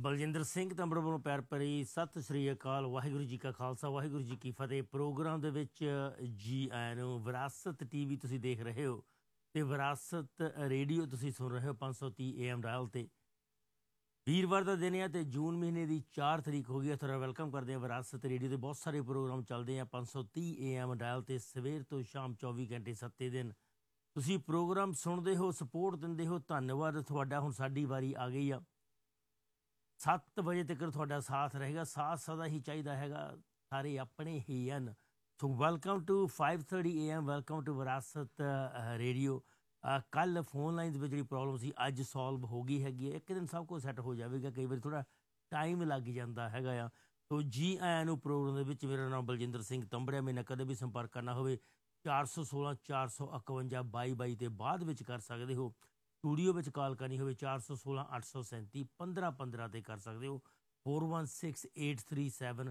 ਬਲਜਿੰਦਰ ਸਿੰਘ ਤੰਬੜ ਵੱਲੋਂ ਪਿਆਰ ਭਰੀ ਸਤਿ ਸ਼੍ਰੀ ਅਕਾਲ। ਵਾਹਿਗੁਰੂ ਜੀ ਕਾ ਖਾਲਸਾ, ਵਾਹਿਗੁਰੂ ਜੀ ਕੀ ਫਤਿਹ। ਪ੍ਰੋਗਰਾਮ ਦੇ ਵਿੱਚ ਜੀ ਆਇਆਂ ਨੂੰ। ਵਿਰਾਸਤ ਟੀਵੀ ਤੁਸੀਂ ਦੇਖ ਰਹੇ ਹੋ ਤੇ ਵਿਰਾਸਤ ਰੇਡੀਓ ਤੁਸੀਂ ਸੁਣ ਰਹੇ ਹੋ 530 AM ਡਾਇਲ ਤੇ। ਵੀਰਵਾਰ ਦਾ ਦਿਨ ਹੈ ਤੇ ਜੂਨ ਮਹੀਨੇ ਦੀ 4 ਤਰੀਕ ਹੋ ਗਈ ਹੈ। ਤੁਹਾਡਾ ਵੈਲਕਮ ਕਰਦੇ ਹਾਂ। ਵਿਰਾਸਤ ਰੇਡੀਓ ਦੇ ਬਹੁਤ ਸਾਰੇ ਪ੍ਰੋਗਰਾਮ ਚੱਲਦੇ ਆ 530 AM ਡਾਇਲ ਤੇ, ਸਵੇਰ ਤੋਂ ਸ਼ਾਮ 24 ਘੰਟੇ 7 ਦਿਨ ਤੁਸੀਂ ਪ੍ਰੋਗਰਾਮ ਸੁਣਦੇ ਹੋ, ਸਪੋਰਟ ਦਿੰਦੇ ਹੋ। ਧੰਨਵਾਦ ਤੁਹਾਡਾ। ਹੁਣ ਸਾਡੀ ਵਾਰੀ ਆ ਗਈ ਆ। 7 ਵਜੇ ਤੱਕ ਤੁਹਾਡਾ ਸਾਥ ਰਹੇਗਾ। ਸਾਥ ਸਦਾ ਹੀ ਚਾਹੀਦਾ ਹੈਗਾ, ਸਾਰੇ ਆਪਣੇ ਹੀ ਹਨ। ਸੋ welcome to 530 AM, welcome to ਵਿਰਾਸਤ ਰੇਡੀਓ। ਕੱਲ੍ਹ ਫੋਨ ਲਾਈਨਸ ਵਿੱਚ ਜਿਹੜੀ ਪ੍ਰੋਬਲਮ ਸੀ ਅੱਜ ਸੋਲਵ ਹੋ ਗਈ ਹੈਗੀ ਹੈ। ਇੱਕ ਦਿਨ ਸਭ ਕੁਝ ਸੈੱਟ ਹੋ ਜਾਵੇਗਾ, ਕਈ ਵਾਰੀ ਥੋੜ੍ਹਾ ਟਾਈਮ ਲੱਗ ਜਾਂਦਾ ਹੈਗਾ ਆ। ਸੋ ਜੀ ਆਇਆਂ ਨੂੰ ਪ੍ਰੋਗਰਾਮ ਦੇ ਵਿੱਚ। ਮੇਰਾ ਨਾਮ ਬਲਜਿੰਦਰ ਸਿੰਘ ਤੰਬੜਿਆ। ਮੇਰੇ ਨਾਲ ਕਦੇ ਵੀ ਸੰਪਰਕ ਕਰਨਾ ਹੋਵੇ 416 451 22 ਤੇ ਬਾਅਦ ਵਿੱਚ ਕਰ ਸਕਦੇ ਹੋ। ਸਟੂਡੀਓ ਵਿੱਚ ਕਾਲ ਕਰਨੀ ਹੋਵੇ 416 837 1515 'ਤੇ ਕਰ ਸਕਦੇ ਹੋ। 416 837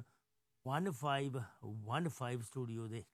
1515 ਸਟੂਡੀਓ ਦੇ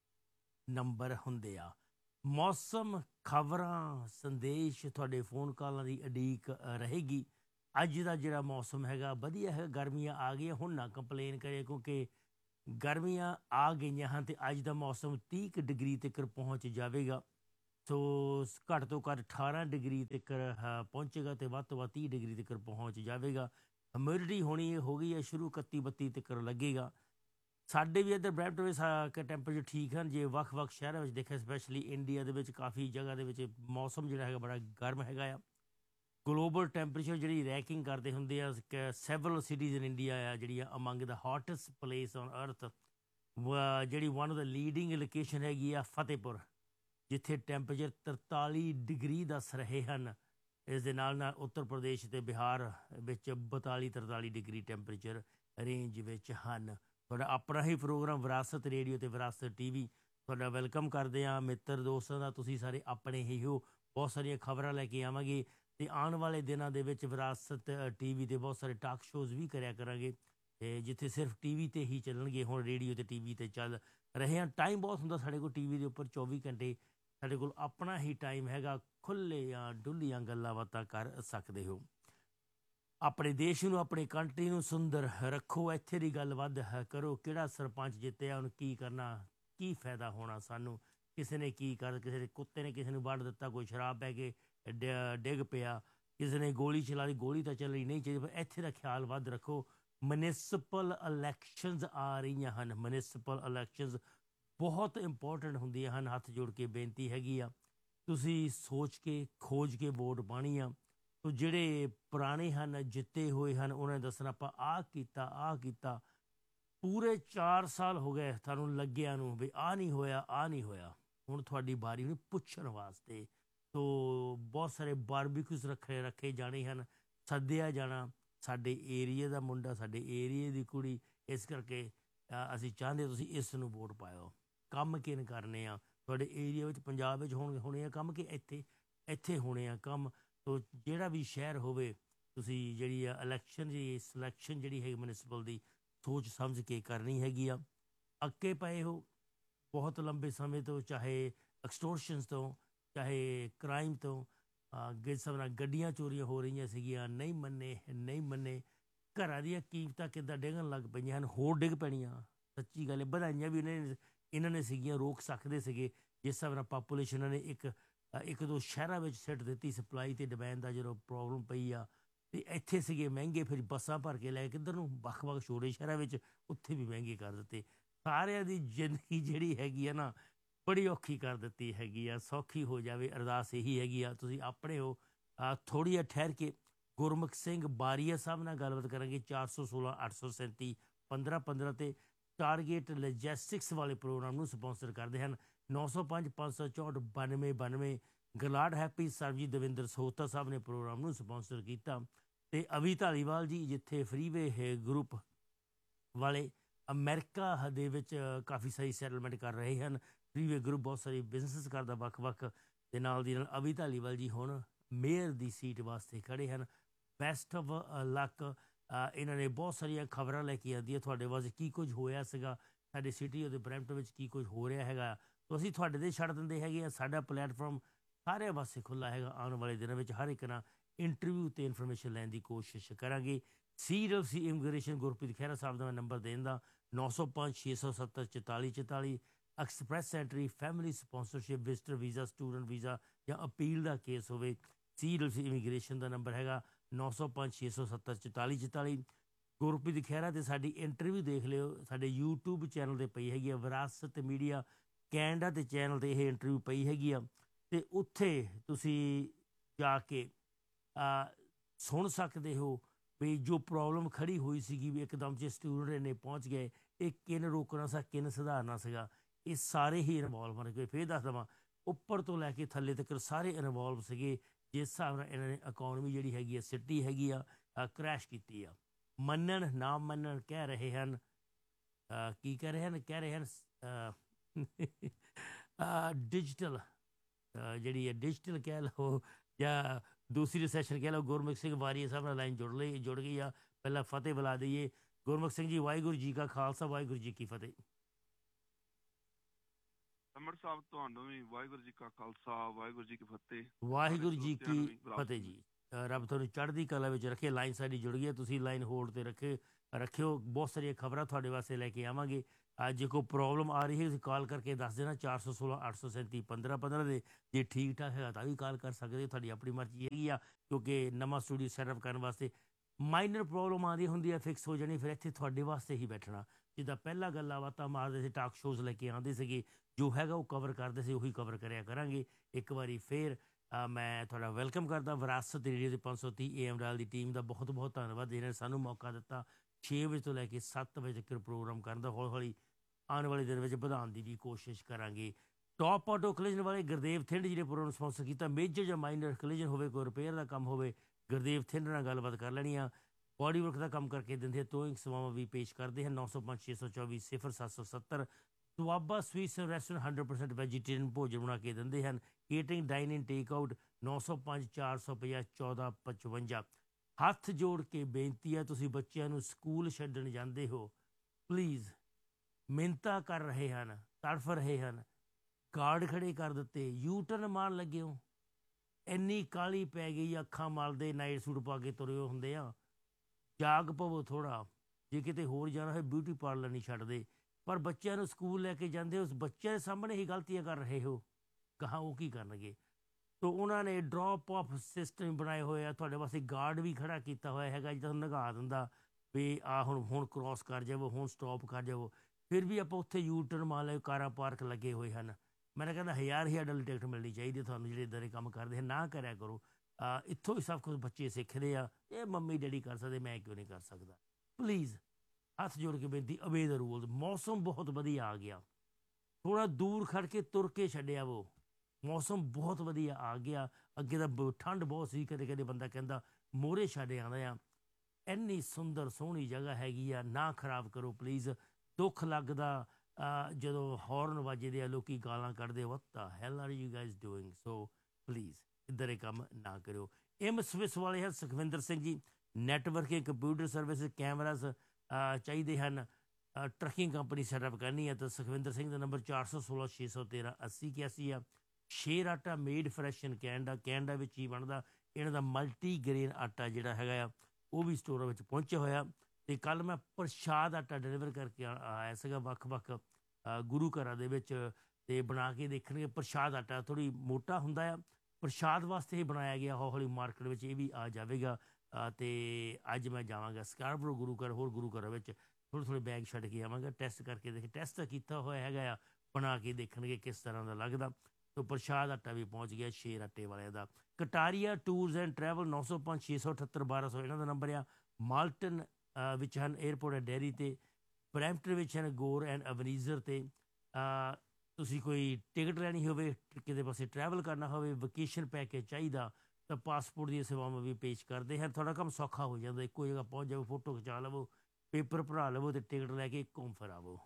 ਨੰਬਰ ਹੁੰਦੇ ਆ। ਮੌਸਮ, ਖਬਰਾਂ, ਸੰਦੇਸ਼ ਤੁਹਾਡੇ ਫੋਨ ਕਾਲਾਂ ਦੀ ਉਡੀਕ ਰਹੇਗੀ। ਅੱਜ ਦਾ ਜਿਹੜਾ ਮੌਸਮ ਹੈਗਾ ਵਧੀਆ ਹੈ। ਗਰਮੀਆਂ ਆ ਗਈਆਂ, ਹੁਣ ਨਾ ਕੰਪਲੇਨ ਕਰੇ ਕਿਉਂਕਿ ਗਰਮੀਆਂ ਆ ਗਈਆਂ ਹਨ ਅਤੇ ਅੱਜ ਦਾ ਮੌਸਮ 30 ਡਿਗਰੀ ਤੱਕ ਪਹੁੰਚ ਜਾਵੇਗਾ। ਸੋ ਘੱਟ ਤੋਂ ਘੱਟ 18 ਡਿਗਰੀ ਤੱਕ ਪਹੁੰਚੇਗਾ ਅਤੇ ਵੱਧ ਤੋਂ ਵੱਧ 30 ਡਿਗਰੀ ਤੱਕ ਪਹੁੰਚ ਜਾਵੇਗਾ। ਹਿਊਮਿਡਿਟੀ ਹੋਣੀ ਹੋ ਗਈ ਹੈ ਸ਼ੁਰੂ, 31 32 ਤੱਕ ਲੱਗੇਗਾ। ਸਾਡੇ ਵੀ ਇੱਧਰ ਬਰੈਂਪਟਨ ਵਿੱਚ ਟੈਂਪਰੇਚਰ ਠੀਕ ਹਨ। ਜੇ ਵੱਖ-ਵੱਖ ਸ਼ਹਿਰਾਂ ਵਿੱਚ ਦੇਖਿਆ, ਸਪੈਸ਼ਲੀ ਇੰਡੀਆ ਦੇ ਵਿੱਚ ਕਾਫੀ ਜਗ੍ਹਾ ਦੇ ਵਿੱਚ ਮੌਸਮ ਜਿਹੜਾ ਹੈਗਾ ਬੜਾ ਗਰਮ ਹੈਗਾ ਆ। ਗਲੋਬਲ ਟੈਂਪਰੇਚਰ ਜਿਹੜੀ ਰੈਕਿੰਗ ਕਰਦੇ ਹੁੰਦੇ ਆ, ਸੈਵਰਲ ਸਿਟੀਜ਼ ਇਨ ਇੰਡੀਆ ਆ ਜਿਹੜੀਆਂ ਅਮੰਗ ਦਾ ਹੋਟੈਸਟ ਪਲੇਸ ਔਨ ਅਰਥ, ਜਿਹੜੀ one of the leading location ਹੈਗੀ ਆ ਫਤਿਹਪੁਰ, ਜਿੱਥੇ ਟੈਂਪਰੇਚਰ 43 ਡਿਗਰੀ ਦੱਸ ਰਹੇ ਹਨ। ਇਸ ਦੇ ਨਾਲ ਨਾਲ ਉੱਤਰ ਪ੍ਰਦੇਸ਼ ਅਤੇ ਬਿਹਾਰ ਵਿੱਚ 42 43 ਡਿਗਰੀ ਟੈਂਪਰੇਚਰ ਰੇਂਜ ਵਿੱਚ ਹਨ। ਤੁਹਾਡਾ ਆਪਣਾ ਹੀ ਪ੍ਰੋਗਰਾਮ ਵਿਰਾਸਤ ਰੇਡੀਓ ਅਤੇ ਵਿਰਾਸਤ ਟੀਵੀ ਤੁਹਾਡਾ ਵੈਲਕਮ ਕਰਦੇ ਹਾਂ। ਮਿੱਤਰ ਦੋਸਤਾਂ ਦਾ ਤੁਸੀਂ ਸਾਰੇ ਆਪਣੇ ਹੀ ਹੋ। ਬਹੁਤ ਸਾਰੀਆਂ ਖਬਰਾਂ ਲੈ ਕੇ ਆਵਾਂਗੇ ਅਤੇ ਆਉਣ ਵਾਲੇ ਦਿਨਾਂ ਦੇ ਵਿੱਚ ਵਿਰਾਸਤ ਟੀਵੀ 'ਤੇ ਬਹੁਤ ਸਾਰੇ ਟਾਕ ਸ਼ੋਜ਼ ਵੀ ਕਰਿਆ ਕਰਾਂਗੇ, ਅਤੇ ਜਿੱਥੇ ਸਿਰਫ ਟੀਵੀ 'ਤੇ ਹੀ ਚੱਲਣਗੇ। ਹੁਣ ਰੇਡੀਓ ਅਤੇ ਟੀਵੀ 'ਤੇ ਚੱਲ ਰਹੇ ਹਨ। ਟਾਈਮ ਬਹੁਤ ਹੁੰਦਾ ਸਾਡੇ ਕੋਲ ਟੀਵੀ ਦੇ ਉੱਪਰ 24 ਘੰਟੇ ਸਾਡੇ ਕੋਲ ਆਪਣਾ ਹੀ ਟਾਈਮ ਹੈਗਾ। ਖੁੱਲ੍ਹੀਆਂ ਡੁੱਲੀਆਂ ਗੱਲਾਂ ਬਾਤਾਂ ਕਰ ਸਕਦੇ ਹੋ। ਆਪਣੇ ਦੇਸ਼ ਨੂੰ, ਆਪਣੀ ਕੰਟਰੀ ਨੂੰ ਸੁੰਦਰ ਰੱਖੋ। ਇੱਥੇ ਦੀ ਗੱਲ ਵੱਧ ਕਰੋ। ਕਿਹੜਾ ਸਰਪੰਚ ਜਿੱਤਿਆ, ਉਹਨੂੰ ਕੀ ਕਰਨਾ, ਕੀ ਫਾਇਦਾ ਹੋਣਾ ਸਾਨੂੰ, ਕਿਸੇ ਨੇ ਕੀ ਕਰ, ਕਿਸੇ ਦੇ ਕੁੱਤੇ ਨੇ ਕਿਸੇ ਨੂੰ ਵੱਢ ਦਿੱਤਾ, ਕੋਈ ਸ਼ਰਾਬ ਪੈ ਕੇ ਡਿੱਗ ਪਿਆ, ਕਿਸੇ ਨੇ ਗੋਲੀ ਚਲਾ ਲਈ। ਗੋਲੀ ਤਾਂ ਚੱਲਣੀ ਨਹੀਂ ਚਾਹੀਦੀ, ਪਰ ਇੱਥੇ ਦਾ ਖਿਆਲ ਵੱਧ ਰੱਖੋ। ਮਿਊਨਿਸਪਲ ਇਲੈਕਸ਼ਨਸ ਆ ਰਹੀਆਂ ਹਨ। ਮਿਊਨਿਸਪਲ ਇਲੈਕਸ਼ਨਸ ਬਹੁਤ ਇੰਪੋਰਟੈਂਟ ਹੁੰਦੀਆਂ ਹਨ। ਹੱਥ ਜੋੜ ਕੇ ਬੇਨਤੀ ਹੈਗੀ ਆ, ਤੁਸੀਂ ਸੋਚ ਕੇ ਖੋਜ ਕੇ ਵੋਟ ਪਾਉਣੀ ਆ। ਸੋ ਜਿਹੜੇ ਪੁਰਾਣੇ ਹਨ, ਜਿੱਤੇ ਹੋਏ ਹਨ, ਉਹਨਾਂ ਨੇ ਦੱਸਣਾ ਆਪਾਂ ਆਹ ਕੀਤਾ, ਆਹ ਕੀਤਾ। ਪੂਰੇ 4 ਸਾਲ ਹੋ ਗਏ ਤੁਹਾਨੂੰ ਲੱਗਿਆ ਨੂੰ ਵੀ ਆਹ ਨਹੀਂ ਹੋਇਆ, ਆਹ ਨਹੀਂ ਹੋਇਆ। ਹੁਣ ਤੁਹਾਡੀ ਵਾਰੀ ਹੋਣੀ ਪੁੱਛਣ ਵਾਸਤੇ। ਸੋ ਬਹੁਤ ਸਾਰੇ ਬਾਰਬੀਕਿਊਜ਼ ਰੱਖੇ ਜਾਣੇ ਹਨ, ਸੱਦਿਆ ਜਾਣਾ। ਸਾਡੇ ਏਰੀਏ ਦਾ ਮੁੰਡਾ, ਸਾਡੇ ਏਰੀਏ ਦੀ ਕੁੜੀ, ਇਸ ਕਰਕੇ ਅਸੀਂ ਚਾਹੁੰਦੇ ਤੁਸੀਂ ਇਸ ਨੂੰ ਵੋਟ ਪਾਇਓ। ਕੰਮ ਕਿਨ ਕਰਨੇ ਆ ਤੁਹਾਡੇ ਏਰੀਆ ਵਿੱਚ, ਪੰਜਾਬ ਵਿੱਚ ਹੋਣੇ ਆ ਕੰਮ ਕਿ ਇੱਥੇ ਹੋਣੇ ਆ ਕੰਮ। ਸੋ ਜਿਹੜਾ ਵੀ ਸ਼ਹਿਰ ਹੋਵੇ, ਤੁਸੀਂ ਜਿਹੜੀ ਆ ਇਲੈਕਸ਼ਨ ਦੀ ਸਿਲੈਕਸ਼ਨ ਜਿਹੜੀ ਹੈਗੀ ਮਿਊਨਿਸਪਲ ਦੀ, ਸੋਚ ਸਮਝ ਕੇ ਕਰਨੀ ਹੈਗੀ ਆ। ਅੱਕੇ ਪਏ ਹੋ ਬਹੁਤ ਲੰਬੇ ਸਮੇਂ ਤੋਂ, ਚਾਹੇ ਐਕਸਟੋਰਸ਼ਨਸ ਤੋਂ, ਚਾਹੇ ਕ੍ਰਾਈਮ ਤੋਂ। ਜਿਸ ਤਰ੍ਹਾਂ ਗੱਡੀਆਂ ਚੋਰੀਆਂ ਹੋ ਰਹੀਆਂ ਸੀਗੀਆਂ, ਨਹੀਂ ਮੰਨੇ। ਘਰਾਂ ਦੀਆਂ ਕੀਮਤਾਂ ਕਿੱਦਾਂ ਡਿੱਗਣ ਲੱਗ ਪਈਆਂ ਹਨ, ਹੋਰ ਡਿੱਗ ਪੈਣੀਆਂ। ਸੱਚੀ ਗੱਲ ਹੈ। ਵਧਾਈਆਂ ਵੀ ਇਹਨਾਂ ਨੇ ਸੀਗੀਆਂ, ਰੋਕ ਸਕਦੇ ਸੀਗੇ। ਜਿਸ ਹਿਸਾਬ ਨਾਲ ਪਾਪੂਲੇਸ਼ਨ ਇਹਨਾਂ ਨੇ ਇੱਕ ਦੋ ਸ਼ਹਿਰਾਂ ਵਿੱਚ ਸਿੱਟ ਦਿੱਤੀ। ਸਪਲਾਈ ਅਤੇ ਡਿਮਾਂਡ ਦਾ ਜਦੋਂ ਪ੍ਰੋਬਲਮ ਪਈ ਆ, ਅਤੇ ਇੱਥੇ ਸੀਗੇ ਮਹਿੰਗੇ, ਫਿਰ ਬੱਸਾਂ ਭਰ ਕੇ ਲੈ ਕਿੱਧਰ ਨੂੰ, ਵੱਖ-ਵੱਖ ਛੋਟੇ ਸ਼ਹਿਰਾਂ ਵਿੱਚ, ਉੱਥੇ ਵੀ ਮਹਿੰਗੇ ਕਰ ਦਿੱਤੇ। ਸਾਰਿਆਂ ਦੀ ਜ਼ਿੰਦਗੀ ਜਿਹੜੀ ਹੈਗੀ ਆ ਨਾ, ਬੜੀ ਔਖੀ ਕਰ ਦਿੱਤੀ ਹੈਗੀ ਆ। ਸੌਖੀ ਹੋ ਜਾਵੇ, ਅਰਦਾਸ ਇਹੀ ਹੈਗੀ ਆ। ਤੁਸੀਂ ਆਪਣੇ ਹੋ। ਥੋੜ੍ਹੀ ਜਿਹਾ ਠਹਿਰ ਕੇ ਗੁਰਮੁਖ ਸਿੰਘ ਬਾਰੀਆ ਸਾਹਿਬ ਨਾਲ ਗੱਲਬਾਤ ਕਰਾਂਗੇ 416 837 1515 'ਤੇ। ਟਾਰਗੇਟ ਲਜੈਸਟਿਕਸ ਵਾਲੇ ਪ੍ਰੋਗਰਾਮ ਨੂੰ ਸਪੋਂਸਰ ਕਰਦੇ ਹਨ। 905 564 92 92। ਗਲਾਡ ਹੈਪੀ ਸਰਬਜੀਤ ਦਵਿੰਦਰ ਸਹੋਤਾ ਸਾਹਿਬ ਨੇ ਪ੍ਰੋਗਰਾਮ ਨੂੰ ਸਪੋਂਸਰ ਕੀਤਾ। ਅਤੇ ਅਵੀ ਧਾਲੀਵਾਲ ਜੀ, ਜਿੱਥੇ ਫਰੀਵੇ ਗਰੁੱਪ ਵਾਲੇ ਅਮਰੀਕਾ ਦੇ ਵਿੱਚ ਕਾਫੀ ਸਾਰੀ ਸੈਟਲਮੈਂਟ ਕਰ ਰਹੇ ਹਨ। ਫਰੀਵੇ ਗਰੁੱਪ ਬਹੁਤ ਸਾਰੀ ਬਿਜ਼ਨਸ ਕਰਦਾ ਵੱਖ-ਵੱਖ, ਦੇ ਨਾਲ ਦੀ ਨਾਲ ਅਵੀ ਧਾਲੀਵਾਲ ਜੀ ਹੁਣ ਮੇਅਰ ਦੀ ਸੀਟ ਵਾਸਤੇ ਖੜ੍ਹੇ ਹਨ। Best of luck. ਇਹਨਾਂ ਨੇ ਬਹੁਤ ਸਾਰੀਆਂ ਖਬਰਾਂ ਲੈ ਕੇ ਆਉਂਦੀਆਂ ਤੁਹਾਡੇ ਵਾਸਤੇ, ਕੀ ਕੁਝ ਹੋਇਆ ਸੀਗਾ ਸਾਡੇ ਸਿਟੀ ਅਤੇ ਬਰੈਂਪਟਨ ਵਿੱਚ, ਕੀ ਕੁਝ ਹੋ ਰਿਹਾ ਹੈਗਾ। ਤਾਂ ਅਸੀਂ ਤੁਹਾਡੇ 'ਤੇ ਛੱਡ ਦਿੰਦੇ ਹੈਗੇ ਆ। ਸਾਡਾ ਪਲੈਟਫਾਰਮ ਸਾਰਿਆਂ ਵਾਸਤੇ ਖੁੱਲ੍ਹਾ ਹੈਗਾ। ਆਉਣ ਵਾਲੇ ਦਿਨਾਂ ਵਿੱਚ ਹਰ ਇੱਕ ਨਾਲ ਇੰਟਰਵਿਊ ਤੇ ਇਨਫੋਰਮੇਸ਼ਨ ਲੈਣ ਦੀ ਕੋਸ਼ਿਸ਼ ਕਰਾਂਗੇ। CWC ਇਮੀਗ੍ਰੇਸ਼ਨ ਗੁਰਪ੍ਰੀਤ ਖਹਿਰਾ ਸਾਹਿਬ ਦਾ ਮੈਂ ਨੰਬਰ ਦੇਣ ਦਾ 905 670 44 44। Express entry, family sponsorship, visitor visa, student visa ਜਾਂ ਅਪੀਲ ਦਾ ਕੇਸ ਹੋਵੇ, CWC ਇਮੀਗ੍ਰੇਸ਼ਨ ਦਾ ਨੰਬਰ ਹੈਗਾ 905 670 44 44। ਗੁਰਪ੍ਰੀਤ ਖਹਿਰਾ ਤੇ ਸਾਡੀ ਇੰਟਰਵਿਊ ਦੇਖ ਲਿਓ, ਸਾਡੇ YouTube ਚੈਨਲ 'ਤੇ ਪਈ ਹੈਗੀ ਆ, ਵਿਰਾਸਤ ਮੀਡੀਆ ਕੈਨੇਡਾ ਦੇ ਚੈਨਲ 'ਤੇ ਇਹ ਇੰਟਰਵਿਊ ਪਈ ਹੈਗੀ ਆ, ਅਤੇ ਉੱਥੇ ਤੁਸੀਂ ਜਾ ਕੇ ਸੁਣ ਸਕਦੇ ਹੋ ਵੀ ਜੋ ਪ੍ਰੋਬਲਮ ਖੜੀ ਹੋਈ ਸੀਗੀ ਵੀ ਇੱਕਦਮ 'ਚ ਸਟੂਡੈਂਟ ਨੇ ਪਹੁੰਚ ਗਏ, ਇਹ ਕਿਨ ਰੋਕਣਾ ਸੀ, ਕਿਨ ਸੁਧਾਰਨਾ ਸੀਗਾ, ਇਹ ਸਾਰੇ ਹੀ ਇਨਵੋਲਵ ਹਨ। ਫਿਰ ਦੱਸ ਦੇਵਾਂ, ਉੱਪਰ ਤੋਂ ਲੈ ਕੇ ਥੱਲੇ ਤੱਕ ਸਾਰੇ ਇਨਵੋਲਵ ਸੀਗੇ, ਜਿਸ ਹਿਸਾਬ ਨਾਲ ਇਹਨਾਂ ਨੇ ਇਕੋਨਮੀ ਜਿਹੜੀ ਹੈਗੀ ਆ ਸਿੱਟੀ ਹੈਗੀ ਆ, ਕਰੈਸ਼ ਕੀਤੀ ਆ। ਮੰਨਣ ਨਾ ਮੰਨਣ ਕਹਿ ਰਹੇ ਹਨ, ਕੀ ਕਹਿ ਰਹੇ ਹਨ, ਕਹਿ ਰਹੇ ਹਨ ਡਿਜੀਟਲ ਜਿਹੜੀ ਹੈ ਡਿਜੀਟਲ ਕਹਿ ਲਓ ਜਾਂ ਦੂਸਰੀ ਸੈਸ਼ਨ ਕਹਿ ਲਓ। ਗੁਰਮੁਖ ਸਿੰਘ ਵਾਰੀਆ ਸਾਹਿਬ ਨਾਲ ਲਾਈਨ ਜੁੜ ਗਈ ਆ। ਪਹਿਲਾਂ ਫਤਿਹ ਬੁਲਾ ਦਈਏ। ਗੁਰਮੁਖ ਸਿੰਘ ਜੀ, ਵਾਹਿਗੁਰੂ ਜੀ ਕਾ ਖਾਲਸਾ, ਵਾਹਿਗੁਰੂ ਜੀ ਕੀ ਫਤਿਹ। ਅਮਰ ਸਾਹਿਬ ਤੁਹਾਨੂੰ ਵੀ ਵਾਹਿਗੁਰੂ ਜੀ ਕਾ ਖਾਲਸਾ, ਵਾਹਿਗੁਰੂ ਜੀ ਕੀ ਫਤਿਹ। ਵਾਹਿਗੁਰੂ ਜੀ ਕੀ ਫਤਿਹ ਜੀ। ਰੱਬ ਤੁਹਾਨੂੰ ਚੜ੍ਹਦੀ ਕਲਾ ਵਿੱਚ ਰੱਖੇ। ਲਾਈਨ ਸਾਡੀ ਜੁੜ ਗਈ ਹੈ, ਤੁਸੀਂ ਲਾਈਨ ਹੋਲਡ 'ਤੇ ਰੱਖਿਓ। ਬਹੁਤ ਸਾਰੀਆਂ ਖਬਰਾਂ ਤੁਹਾਡੇ ਵਾਸਤੇ ਲੈ ਕੇ ਆਵਾਂਗੇ। ਜੇ ਕੋਈ ਪ੍ਰੋਬਲਮ ਆ ਰਹੀ ਹੈ ਤੁਸੀਂ ਕਾਲ ਕਰਕੇ ਦੱਸ ਦੇਣਾ 416 837 1515 ਦੇ। ਜੇ ਠੀਕ ਠਾਕ ਹੈਗਾ ਤਾਂ ਵੀ ਕਾਲ ਕਰ ਸਕਦੇ ਹੋ, ਤੁਹਾਡੀ ਆਪਣੀ ਮਰਜ਼ੀ ਹੈਗੀ ਆ, ਕਿਉਂਕਿ ਨਵਾਂ ਸਟੂਡੀਓ ਸੈਟਅਪ ਕਰਨ ਵਾਸਤੇ ਮਾਈਨਰ ਪ੍ਰੋਬਲਮ ਆਉਂਦੀ ਹੁੰਦੀ ਆ, ਫਿਕਸ ਹੋ ਜਾਣੀ, ਫਿਰ ਇੱਥੇ ਤੁਹਾਡੇ ਵਾਸਤੇ ਹੀ ਬੈਠਣਾ। ਜਿੱਦਾਂ ਪਹਿਲਾਂ ਗੱਲਾਂ ਬਾਤਾਂ ਮਾਰਦੇ ਸੀ, ਟਾਕ ਸ਼ੋਜ਼ ਲੈ ਕੇ ਆਉਂਦੇ ਸੀਗੇ, ਜੋ ਹੈਗਾ ਉਹ ਕਵਰ ਕਰਦੇ ਸੀ, ਉਹੀ ਕਵਰ ਕਰਿਆ ਕਰਾਂਗੇ। ਇੱਕ ਵਾਰੀ ਫਿਰ ਮੈਂ ਤੁਹਾਡਾ ਵੈਲਕਮ ਕਰਦਾ ਵਿਰਾਸਤ ਰੇਡੀਓ ਦੇ 530 AM ਡਾਇਲ ਦੀ ਟੀਮ ਦਾ ਬਹੁਤ ਬਹੁਤ ਧੰਨਵਾਦ। ਜਿਹਨਾਂ ਨੇ ਸਾਨੂੰ ਮੌਕਾ ਦਿੱਤਾ 6 ਵਜੇ ਤੋਂ ਲੈ ਕੇ 7 ਵਜੇ ਤੱਕ ਪ੍ਰੋਗਰਾਮ ਕਰਨ ਦਾ। ਹੌਲੀ ਹੌਲੀ ਆਉਣ ਵਾਲੇ ਦਿਨ ਵਿੱਚ ਵਧਾਉਣ ਦੀ ਵੀ ਕੋਸ਼ਿਸ਼ ਕਰਾਂਗੇ। ਟੌਪ ਆਟੋ ਕਲੀਜਨ ਵਾਲੇ ਗੁਰਦੇਵ ਥਿੰਡ ਜਿਹੜੇ ਪ੍ਰੋਗਰਾਮ ਸਪਾਂਸਰ ਕੀਤਾ, ਮੇਜਰ ਜਾਂ ਮਾਈਨਰ ਕਲੀਜਨ ਹੋਵੇ, ਕੋਈ ਰਿਪੇਅਰ ਦਾ ਕੰਮ ਹੋਵੇ, ਗੁਰਦੇਵ ਥਿੰਡ ਨਾਲ ਗੱਲਬਾਤ ਕਰ ਲੈਣੀ ਆ। ਬੋਡੀ ਵਰਕ ਦਾ ਕੰਮ ਕਰਕੇ ਦਿੰਦੇ ਆ, ਟੋਇੰਗ ਸੇਵਾਵਾਂ ਵੀ ਪੇਸ਼ ਕਰਦੇ ਹਨ। 905 624 0770। ਦੁਆਬਾ ਸਵੀਟਸ ਰੈਸਟੋਰੈਂਟ 100% ਵੈਜੀਟੇਰੀਅਨ ਭੋਜਨ ਬਣਾ ਕੇ ਦਿੰਦੇ ਹਨ। Catering, dining, take out 905 450 1455। ਹੱਥ ਜੋੜ ਕੇ ਬੇਨਤੀ ਹੈ, ਤੁਸੀਂ ਬੱਚਿਆਂ ਨੂੰ ਸਕੂਲ ਛੱਡਣ ਜਾਂਦੇ ਹੋ, ਪਲੀਜ਼ ਮਿੰਨਤਾਂ ਕਰ ਰਹੇ ਹਨ, ਤੜਫ ਰਹੇ ਹਨ, ਗਾਰਡ ਖੜੇ ਕਰ ਦਿੱਤੇ, ਯੂਟਰਨ ਮਾਰਨ ਲੱਗੇ ਹੋ, ਇੰਨੀ ਕਾਹਲੀ ਪੈ ਗਈ, ਅੱਖਾਂ ਮਲਦੇ ਨਾਈਟ ਸੂਟ ਪਾ ਕੇ ਤੁਰੇ ਹੁੰਦੇ ਆ। ਜਾਗ ਪਵੋ ਥੋੜ੍ਹਾ। ਜੇ ਕਿਤੇ ਹੋਰ ਜਾਣਾ ਹੋਏ ਬਿਊਟੀ ਪਾਰਲਰ ਨਹੀਂ ਛੱਡਦੇ, ਪਰ ਬੱਚਿਆਂ ਨੂੰ ਸਕੂਲ ਲੈ ਕੇ ਜਾਂਦੇ ਹੋ, ਬੱਚਿਆਂ ਦੇ ਸਾਹਮਣੇ ਹੀ ਗਲਤੀਆਂ ਕਰ ਰਹੇ ਹੋ, ਕਹਾਂ ਉਹ ਕੀ ਕਰਨਗੇ। ਤੋ ਉਹਨਾਂ ਨੇ ਡਰੋਪ ਆਫ ਸਿਸਟਮ ਬਣਾਏ ਹੋਏ ਆ, ਤੁਹਾਡੇ ਵਾਸਤੇ ਗਾਰਡ ਵੀ ਖੜਾ ਕੀਤਾ ਹੋਇਆ ਹੈਗਾ, ਜਿੱਦਾਂ ਨਗਾ ਦਿੰਦਾ ਵੀ ਆ ਹੁਣ ਕ੍ਰੋਸ ਕਰ ਜਾਵੋ, ਹੁਣ ਸਟਾਪ ਕਰ ਜਾਵੋ, ਫਿਰ ਵੀ ਆਪਾਂ ਉੱਥੇ ਯੂਟਰਨ ਮਾਰ ਲਏ। ਕਾਰਾਂ ਪਾਰਕ ਲੱਗੇ ਹੋਏ ਹਨ। ਮੈਂ ਕਹਿੰਦਾ 1000 ਡਾਲਰ ਟਿਕਟ ਮਿਲਣੀ ਚਾਹੀਦੀ ਤੁਹਾਨੂੰ, ਜਿਹੜੇ ਇੱਦਾਂ ਦੇ ਕੰਮ ਕਰਦੇ ਹਨ ਨਾ ਕਰਿਆ ਕਰੋ। ਇੱਥੋਂ ਹੀ ਸਭ ਕੁਝ ਬੱਚੇ ਸਿੱਖਦੇ ਆ। ਇਹ ਮੰਮੀ ਡੈਡੀ ਕਰ ਸਕਦੇ, ਮੈਂ ਕਿਉਂ ਨਹੀਂ ਕਰ ਸਕਦਾ। ਪਲੀਜ਼ ਹੱਥ ਜੋੜ ਕੇ ਬੇਨਤੀ, ਅਬੇ ਦਾ ਰੂਲ। ਮੌਸਮ ਬਹੁਤ ਵਧੀਆ ਆ ਗਿਆ, ਥੋੜ੍ਹਾ ਦੂਰ ਖੜ ਕੇ ਤੁਰ ਕੇ ਛੱਡਿਆ ਵੋ, ਮੌਸਮ ਬਹੁਤ ਵਧੀਆ ਆ ਗਿਆ। ਅੱਗੇ ਤਾਂ ਠੰਡ ਬਹੁਤ ਸੀ, ਕਦੇ ਕਦੇ ਬੰਦਾ ਕਹਿੰਦਾ ਮੋਹਰੇ ਛੱਡ ਆਉਂਦਾ ਆ। ਇੰਨੀ ਸੁੰਦਰ ਸੋਹਣੀ ਜਗ੍ਹਾ ਹੈਗੀ ਆ, ਨਾ ਖਰਾਬ ਕਰੋ ਪਲੀਜ਼। ਦੁੱਖ ਲੱਗਦਾ ਜਦੋਂ ਹੌਰਨ ਵੱਜਦੇ ਆ, ਲੋਕੀ ਗਾਲਾਂ ਕੱਢਦੇ, ਵਾਟ ਦ ਹੈਲ are you guys doing. So please ਇੱਧਰ ਇਹ ਕੰਮ ਨਾ ਕਰਿਓ। ਸਵਿਸ ਵਾਲੇ ਹਨ Sukhwinder Singh ji. Networking, computer service, cameras ਚਾਹੀਦੇ ਹਨ, ਟਰੱਕਿੰਗ ਕੰਪਨੀ ਸੈਟਅਪ ਕਰਨੀ ਹੈ ਤਾਂ ਸੁਖਵਿੰਦਰ ਸਿੰਘ ਦਾ ਨੰਬਰ 416 613 80 81 ਆ। ਸ਼ੇਰ ਆਟਾ ਮੇਡ ਫਰੈਸ਼ ਇਨ ਕੈਨੇਡਾ ਵਿੱਚ ਹੀ ਬਣਦਾ। ਇਹਨਾਂ ਦਾ ਮਲਟੀਗ੍ਰੇਨ ਆਟਾ ਜਿਹੜਾ ਹੈਗਾ ਆ ਉਹ ਵੀ ਸਟੋਰਾਂ ਵਿੱਚ ਪਹੁੰਚਿਆ ਹੋਇਆ। ਅਤੇ ਕੱਲ੍ਹ ਮੈਂ ਪ੍ਰਸ਼ਾਦ ਆਟਾ ਡਿਲੀਵਰ ਕਰਕੇ ਆਇਆ ਸੀਗਾ ਵੱਖ ਗੁਰੂ ਘਰਾਂ ਦੇ ਵਿੱਚ, ਅਤੇ ਬਣਾ ਕੇ ਦੇਖਣਗੇ। ਪ੍ਰਸ਼ਾਦ ਆਟਾ ਥੋੜ੍ਹੀ ਮੋਟਾ ਹੁੰਦਾ ਆ, ਪ੍ਰਸ਼ਾਦ ਵਾਸਤੇ ਹੀ ਬਣਾਇਆ ਗਿਆ। ਹੌਲੀ ਮਾਰਕੀਟ ਵਿੱਚ ਇਹ ਵੀ ਆ ਜਾਵੇਗਾ। ਅਤੇ ਅੱਜ ਮੈਂ ਜਾਵਾਂਗਾ ਸਕਾਰਬਰੋ ਗੁਰੂ ਘਰ, ਹੋਰ ਗੁਰੂ ਘਰਾਂ ਵਿੱਚ ਥੋੜ੍ਹੇ ਬੈਗ ਛੱਡ ਕੇ ਆਵਾਂਗਾ, ਟੈਸਟ ਕਰਕੇ ਟੈਸਟ ਤਾਂ ਕੀਤਾ ਹੋਇਆ ਹੈਗਾ ਆ, ਬਣਾ ਕੇ ਦੇਖਣਗੇ ਕਿਸ ਤਰ੍ਹਾਂ ਦਾ ਲੱਗਦਾ। ਤੋ ਪ੍ਰਸ਼ਾਦ ਆਟਾ ਵੀ ਪਹੁੰਚ ਗਿਆ ਸ਼ੇਰ ਆਟੇ ਵਾਲਿਆਂ ਦਾ। ਕਟਾਰੀਆ ਟੂਰਸ ਐਂਡ ਟਰੈਵਲ 905 678 1200 ਇਹਨਾਂ ਦਾ ਨੰਬਰ ਆ। ਮਾਲਟਨ ਵਿੱਚ ਹਨ, ਏਅਰਪੋਰਟ ਡੇਅਰੀ 'ਤੇ। ਬਰੈਂਪਟਨ ਵਿੱਚ ਹਨ, ਗੋਰ ਐਂਡ ਅਵਨੀਜ਼ਰ 'ਤੇ। ਤੁਸੀਂ ਕੋਈ ਟਿਕਟ ਲੈਣੀ ਹੋਵੇ, ਕਿਤੇ ਪਾਸੇ ਟਰੈਵਲ ਕਰਨਾ ਹੋਵੇ, ਵਕੇਸ਼ਨ ਪੈਕੇਜ ਚਾਹੀਦਾ ਤਾਂ ਪਾਸਪੋਰਟ ਦੀਆਂ ਸੇਵਾਵਾਂ ਵੀ ਪੇਸ਼ ਕਰਦੇ ਹਨ। ਤੁਹਾਡਾ ਕੰਮ ਸੌਖਾ ਹੋ ਜਾਂਦਾ, ਇੱਕੋ ਜਗ੍ਹਾ ਪਹੁੰਚ ਜਾਓ, ਫੋਟੋ ਖਿਚਾ ਲਵੋ, ਪੇਪਰ ਭਰਾ ਲਵੋ ਅਤੇ ਟਿਕਟ ਲੈ ਕੇ ਘੁੰਮ ਫਿਰ ਆਵੋ।